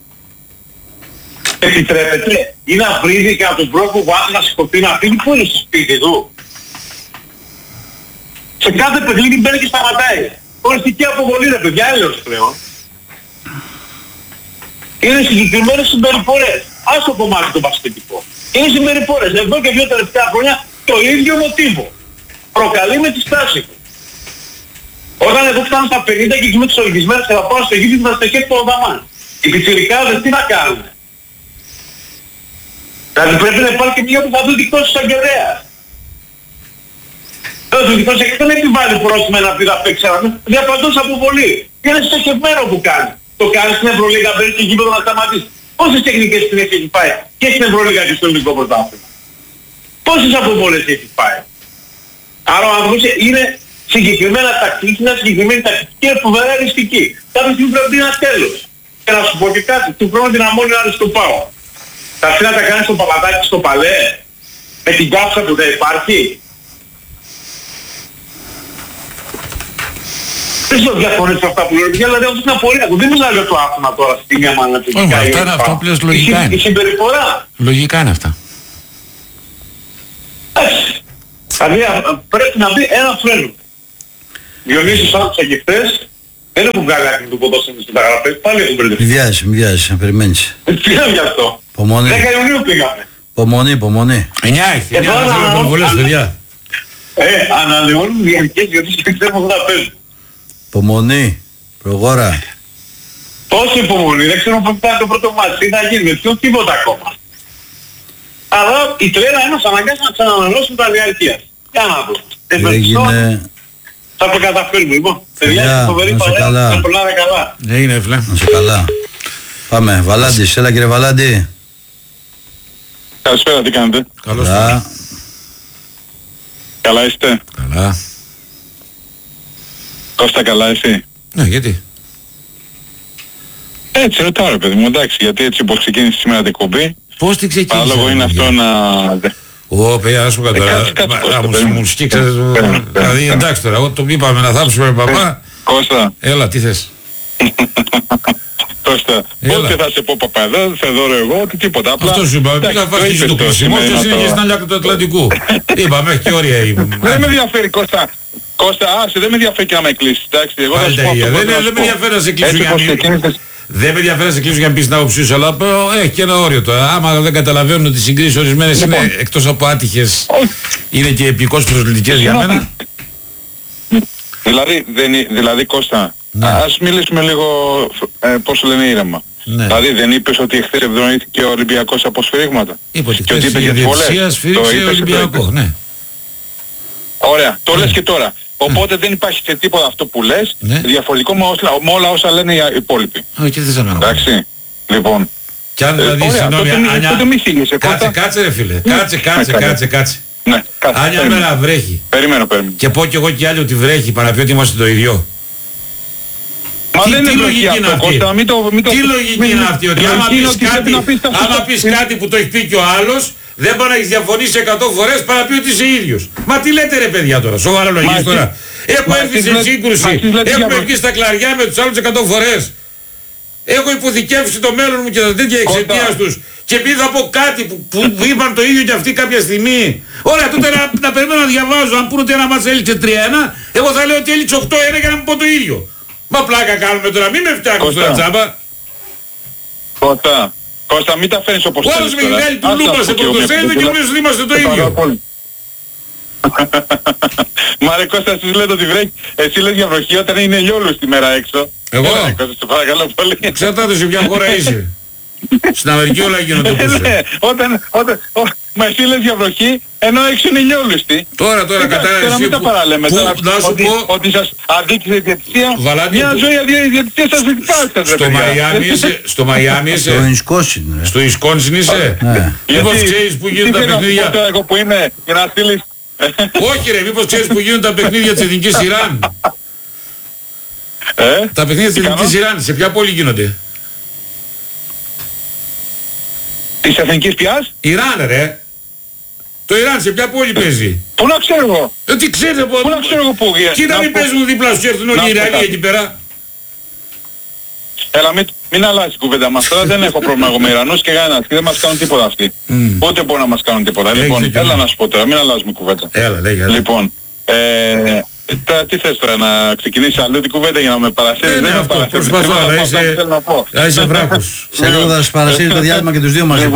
Επιτρέπεται ή να βρίζει και να τον πρόκοπο που να σηκωθεί να φύγει που είναι στο σπίτι του. Σε κάθε παιχνίδι μπαίνει και σταματάει. Οριστική αποβολή ρε παιδιά, έλεος πλέον. Είναι συγκεκριμένες συμπεριφορές. Ας το κομμάτι το μπασκετικό. Είναι συμπεριφορές. Εδώ και δύο τελευταία χρόνια το ίδιο μοτίβο. Προκαλεί με τη στάση του. Όταν εγώ φτάνω στα πενήντα και είμαι τους οργισμένους και θα πάω στο γήπεδο θα στεχέσει το Αταμάν. Οι πιτσιρικάδες τι να κάνουν. Δηλαδή πρέπει να υπάρχει και μια που θα δουν δικτός της αγγελέας. Ο δικτός δεν επιβάλλει πρόστιμα να πει να παίξει ένα διαπαντός αποβολή. Είναι στοχευμένο που κάνει. Το κάνει στην Ευρωλίγα, μπαίνει στο γήπεδο να σταματήσει. Πόσες τεχνικές στην έχει πάει και στην Ευρωλίγα και στο ελληνικό πρωτάθλημα. Πόσες αποβολές έχει πάει. Άρα ο άνθρωπος είναι συγκεκριμένα τακτική, είναι συγκεκριμένη τακτική και φοβερά αριστική. Κάποια στιγμή πρέπει να είναι ένα τέλος. Και να σου πω και κάτι, του χρόνου την αμμόνια να στο πάω. Θα θέλει να τα κάνει στο παπαδάκι στο παλέ, με την κάψα που δεν υπάρχει. Δεν το διαφωνήσω αυτά που λέω, δηλαδή αυτό είναι απορία του. Δεν μιλάω για το άθλημα τώρα στην μια μάνα. Όχι, αυτά είναι αυτό που λες λογικά είναι. Η συμπεριφορά. Λογικά είναι αυτά. Έτσι. Δηλαδή πρέπει να μπει ένα φρένο. Διονύσιος άκουσα και χθες, δεν έχουν βγάλει άκρη του ποδόσφαιρου στην μεταγραφές, πάλι έχουν μπερδευτεί. Μη βιάζεις, μη βιάζεις, να περιμένεις. Πήγαμε γι' αυτό. Πομονή. δέκα Ιουνίου πήγαμε. Πομονή, πομονή. εννιά έχει, εννιά θα βολές, παιδιά. Ε, ανανεώνουν διαρκές γιατί δεν ξέρουμε πού θα παίζουν. Υπομονή, προγόρα. Πόσο υπομονή, δεν ξέρω πώς θα είναι το πρώτο μάτι, τι θα γίνει, με ποιον τίποτα ακόμα. Αλλά η τρέλα ένας αναγκάζει να ξαναναλώσουν τα διαρκείας. Για να δω. Έγινε... Θα το καταφέρουμε λοιπόν. Παιδιά, φοβερή να σε παρέα, καλά. να περνάνε καλά. Έγινε φλέ. Να σε καλά. Πάμε, Βαλάντης, έλα κύριε Βαλάντη. Καλησπέρα, τι κάνετε. Καλώς. Καλά. Καλά είστε. Καλά. Κώστα, καλά εσύ. Ναι, γιατί. Έτσι ρωτάω ρε παιδί μου, εντάξει, γιατί έτσι όπως ξεκίνησε σήμερα την κομπή. Πώς την ξεκίνησε. Παράλογο είναι αυτό να... Ω, παιδιά, να σου πω τώρα, μου σκίξατε, δηλαδή εντάξει τώρα, εγώ το είπαμε να θάψουμε παπά. Κώστα. Έλα, τι θες. Κώστα, πότε θα σε πω παπά εδώ, Θεοδόρο εγώ, ότι τίποτα. Αυτό σου είπα, πήγα φάση του κλεισιμού, αυτός είναι και στην άλλη άκρη του Ατλαντικού. Είπα, μέχρι και όρια ήμουν. Δεν με ενδιαφέρει Κώστα. Κώστα, άσε, δεν με ενδιαφέρει και να με κλείσεις, εντάξει, εγώ θα σου πω. Δεν με ενδιαφέρει να σε κλείσω για να Δεν με ενδιαφέρει να σε κλείσω για να πεις την άποψή σου, αλλά έχει και ένα όριο τώρα. Άμα δεν καταλαβαίνουν ότι οι συγκρίσεις ορισμένες είναι εκτός από άτυχες, είναι και επικώς προσλητικές για μένα. Δηλαδή, δεν, δηλαδή Κώστα, ναι. Ας μιλήσουμε λίγο, ε, πώς λένε ήρεμα. Ναι. Δηλαδή δεν είπες ότι χθες ευδονήθηκε ο Ολυμπιακός από σφυρίγματα. Είπε ότι χθες η διαιτησία σφυρίξε Ολυμπιακό, ναι. Ωραία, το λες και τώρα. Οπότε δεν υπάρχει και τίποτα αυτό που λες, διαφορετικό με όλα όσα λένε οι υπόλοιποι. Όχι, τι θες να κάνω. Εντάξει, λοιπόν. Κι αν δηλαδή, συγγνώμη, Κάτσε, κάτσε ρε φίλε, κάτσε, κάτσε, κάτσε, κάτσε. Ναι, κάτσε. Αν μια μέρα βρέχει. Περιμένω, περιμένω. Και πω κι εγώ κι άλλοι ότι βρέχει, παραπεί ότι είμαστε το ίδιο. Μα τι, δεν τι είναι λογική είναι αυτή. Κώστα, μην το, μην το, τι λογική μην, είναι αυτή, ότι άμα πεις, κάτι, άμα πεις κάτι που το έχει πει και ο άλλος, Δεν μπορεί να έχει διαφωνήσει εκατό φορές παρά πει ότι είσαι ίδιος. Μα τι λέτε ρε παιδιά τώρα, σοβαρά λογική τώρα. Έχω έρθει σε σύγκρουση, έχουμε βγει στα κλαριά με τους άλλους εκατό φορές. Έχω υποθηκεύσει το μέλλον μου και τα τέτοια εξαιτίας τους. Και επειδή θα πω κάτι που, που, που είπαν το ίδιο και αυτοί κάποια στιγμή. Ωραία, τότε να, να περιμένω να διαβάζω. Αν πούνε ότι ένα μάτς έλειξε τρία ένα, εγώ θα λέω ότι έλειξε οκτώ ένα για να μην πω το ίδιο. Μα πλάκα κάνουμε τώρα, μην με φτιάχνεις τώρα τσάμπα. Κώστα, Κώστα, μην τα φέρνεις όπως θέλεις τώρα. Όλος με γυδάει του Λούπα σε πρωτοσέλιδο και νομίζω ότι είμαστε το ίδιο. Μα ρε Κώστα, εσείς λέτε ότι βρέχει, εσύ λες για βροχή όταν είναι λιόλου στη μέρα έξω. Εγώ, Έλα, Κώστα, σε παρακαλώ πολύ. Εξαρτάται σε ποια χώρα είσαι. Στην Αμερική όλα γίνονται όπως είναι. Όταν, όταν, μα εσύ λες για βροχή, ενώ έξω είναι λιόλουστη. Τώρα, τώρα κατάλαβες. Τώρα μην τα παραλέμε. Τώρα ότι σας αδίκησε η διαιτησία. Μια ζωή αδίκησε η διαιτησία σας δικάζεται. Στο Μαϊάμι είσαι. Στο Ισκόνσιν. Στο Ισκόνσιν είσαι. Μήπως ξέρεις που γίνονται τα παιχνίδια. Εγώ που είναι για να στείλεις. Όχι ρε, μήπως ξέρεις που γίνονται τα παιχνίδια της Εθνικής Ιράν. Τα παιχνίδια της Εθνικής Ιράν, σε ποια πόλη γίνονται? Της εθνικής ποιάς? Ιράν ρε. Το Ιράν σε ποια πόλη παίζει? Πού να ξέρω εγώ? Ε, τι ξέρετε πού να ξέρω εγώ πού? Κοίτα μην παίζουν δίπλα σου έρθουν όλοι οι Ιρανοί εκεί πέρα. Έλα μην, μην αλλάζει η κουβέντα μας τώρα, δεν έχω πρόβλημα εγώ με Ιρανούς και κανένας και δεν μας κάνουν τίποτα αυτοί. Mm. Ούτε μπορούν να μας κάνουν τίποτα. Λοιπόν, έλα να σου πω τώρα, μην αλλάζουμε κουβέντα. Έλα, λέγε. Λοιπόν, ε, τώρα τι θες τώρα, να ξεκινήσει αλλού την κουβέντα για να με παρασύρεις? Δεν με παρασύρεις. Προσπαθώ, αλλά είσαι, είσαι βράχος. Σε λίγο θα σας παρασύρει το διάλειμμα και τους δύο μαζί.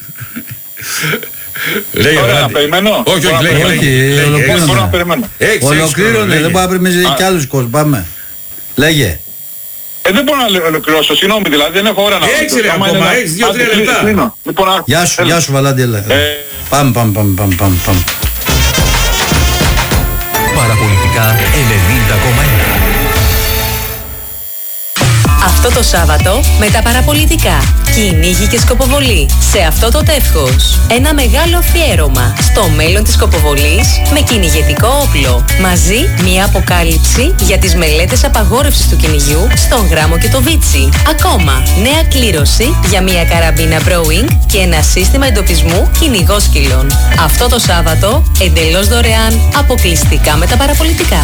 Λέγε, Ωραία, να περιμένω. Όχι, όχι, λέγε, λέγε. Μπορώ να περιμένω. Ολοκλήρωνε, δεν μπορεί να περιμένει κι άλλους κόσμους. Πάμε. Λέγε. Ε, δεν μπορώ να ολοκληρώσω, συγγνώμη δηλαδή, δεν έχω ώρα να ολοκληρώσω. Έξι ρε ακόμα, έχεις δύο τρία λεπτά. Γεια σου, γεια σου Βαλάντι, έλα. Πάμε, πάμε, πάμε, πάμε, πάμε. Παραπολιτικά ενενήντα κόμμα ένα. Αυτό το Σάββατο με τα παραπολιτικά. Κυνήγι και σκοποβολή σε αυτό το τεύχος. Ένα μεγάλο αφιέρωμα στο μέλλον της σκοποβολής με κυνηγετικό όπλο. Μαζί μια αποκάλυψη για τις μελέτες απαγόρευσης του κυνηγιού στον Γράμμο και το Βίτσι. Ακόμα νέα κλήρωση για μια καραμπίνα Browing και ένα σύστημα εντοπισμού κυνηγόσκυλων. Αυτό το Σάββατο εντελώς δωρεάν, αποκλειστικά με τα παραπολιτικά.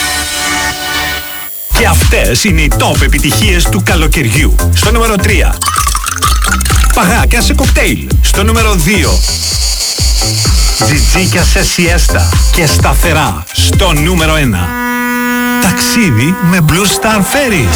Και αυτές είναι οι top επιτυχίες του καλοκαιριού. Στο νούμερο τρία. Παγάκια σε κοκτέιλ. Στο νούμερο δύο. Τζιτζίκια σε σιέστα και σταθερά. Στο νούμερο ένα. Ταξίδι με Blue Star Ferries.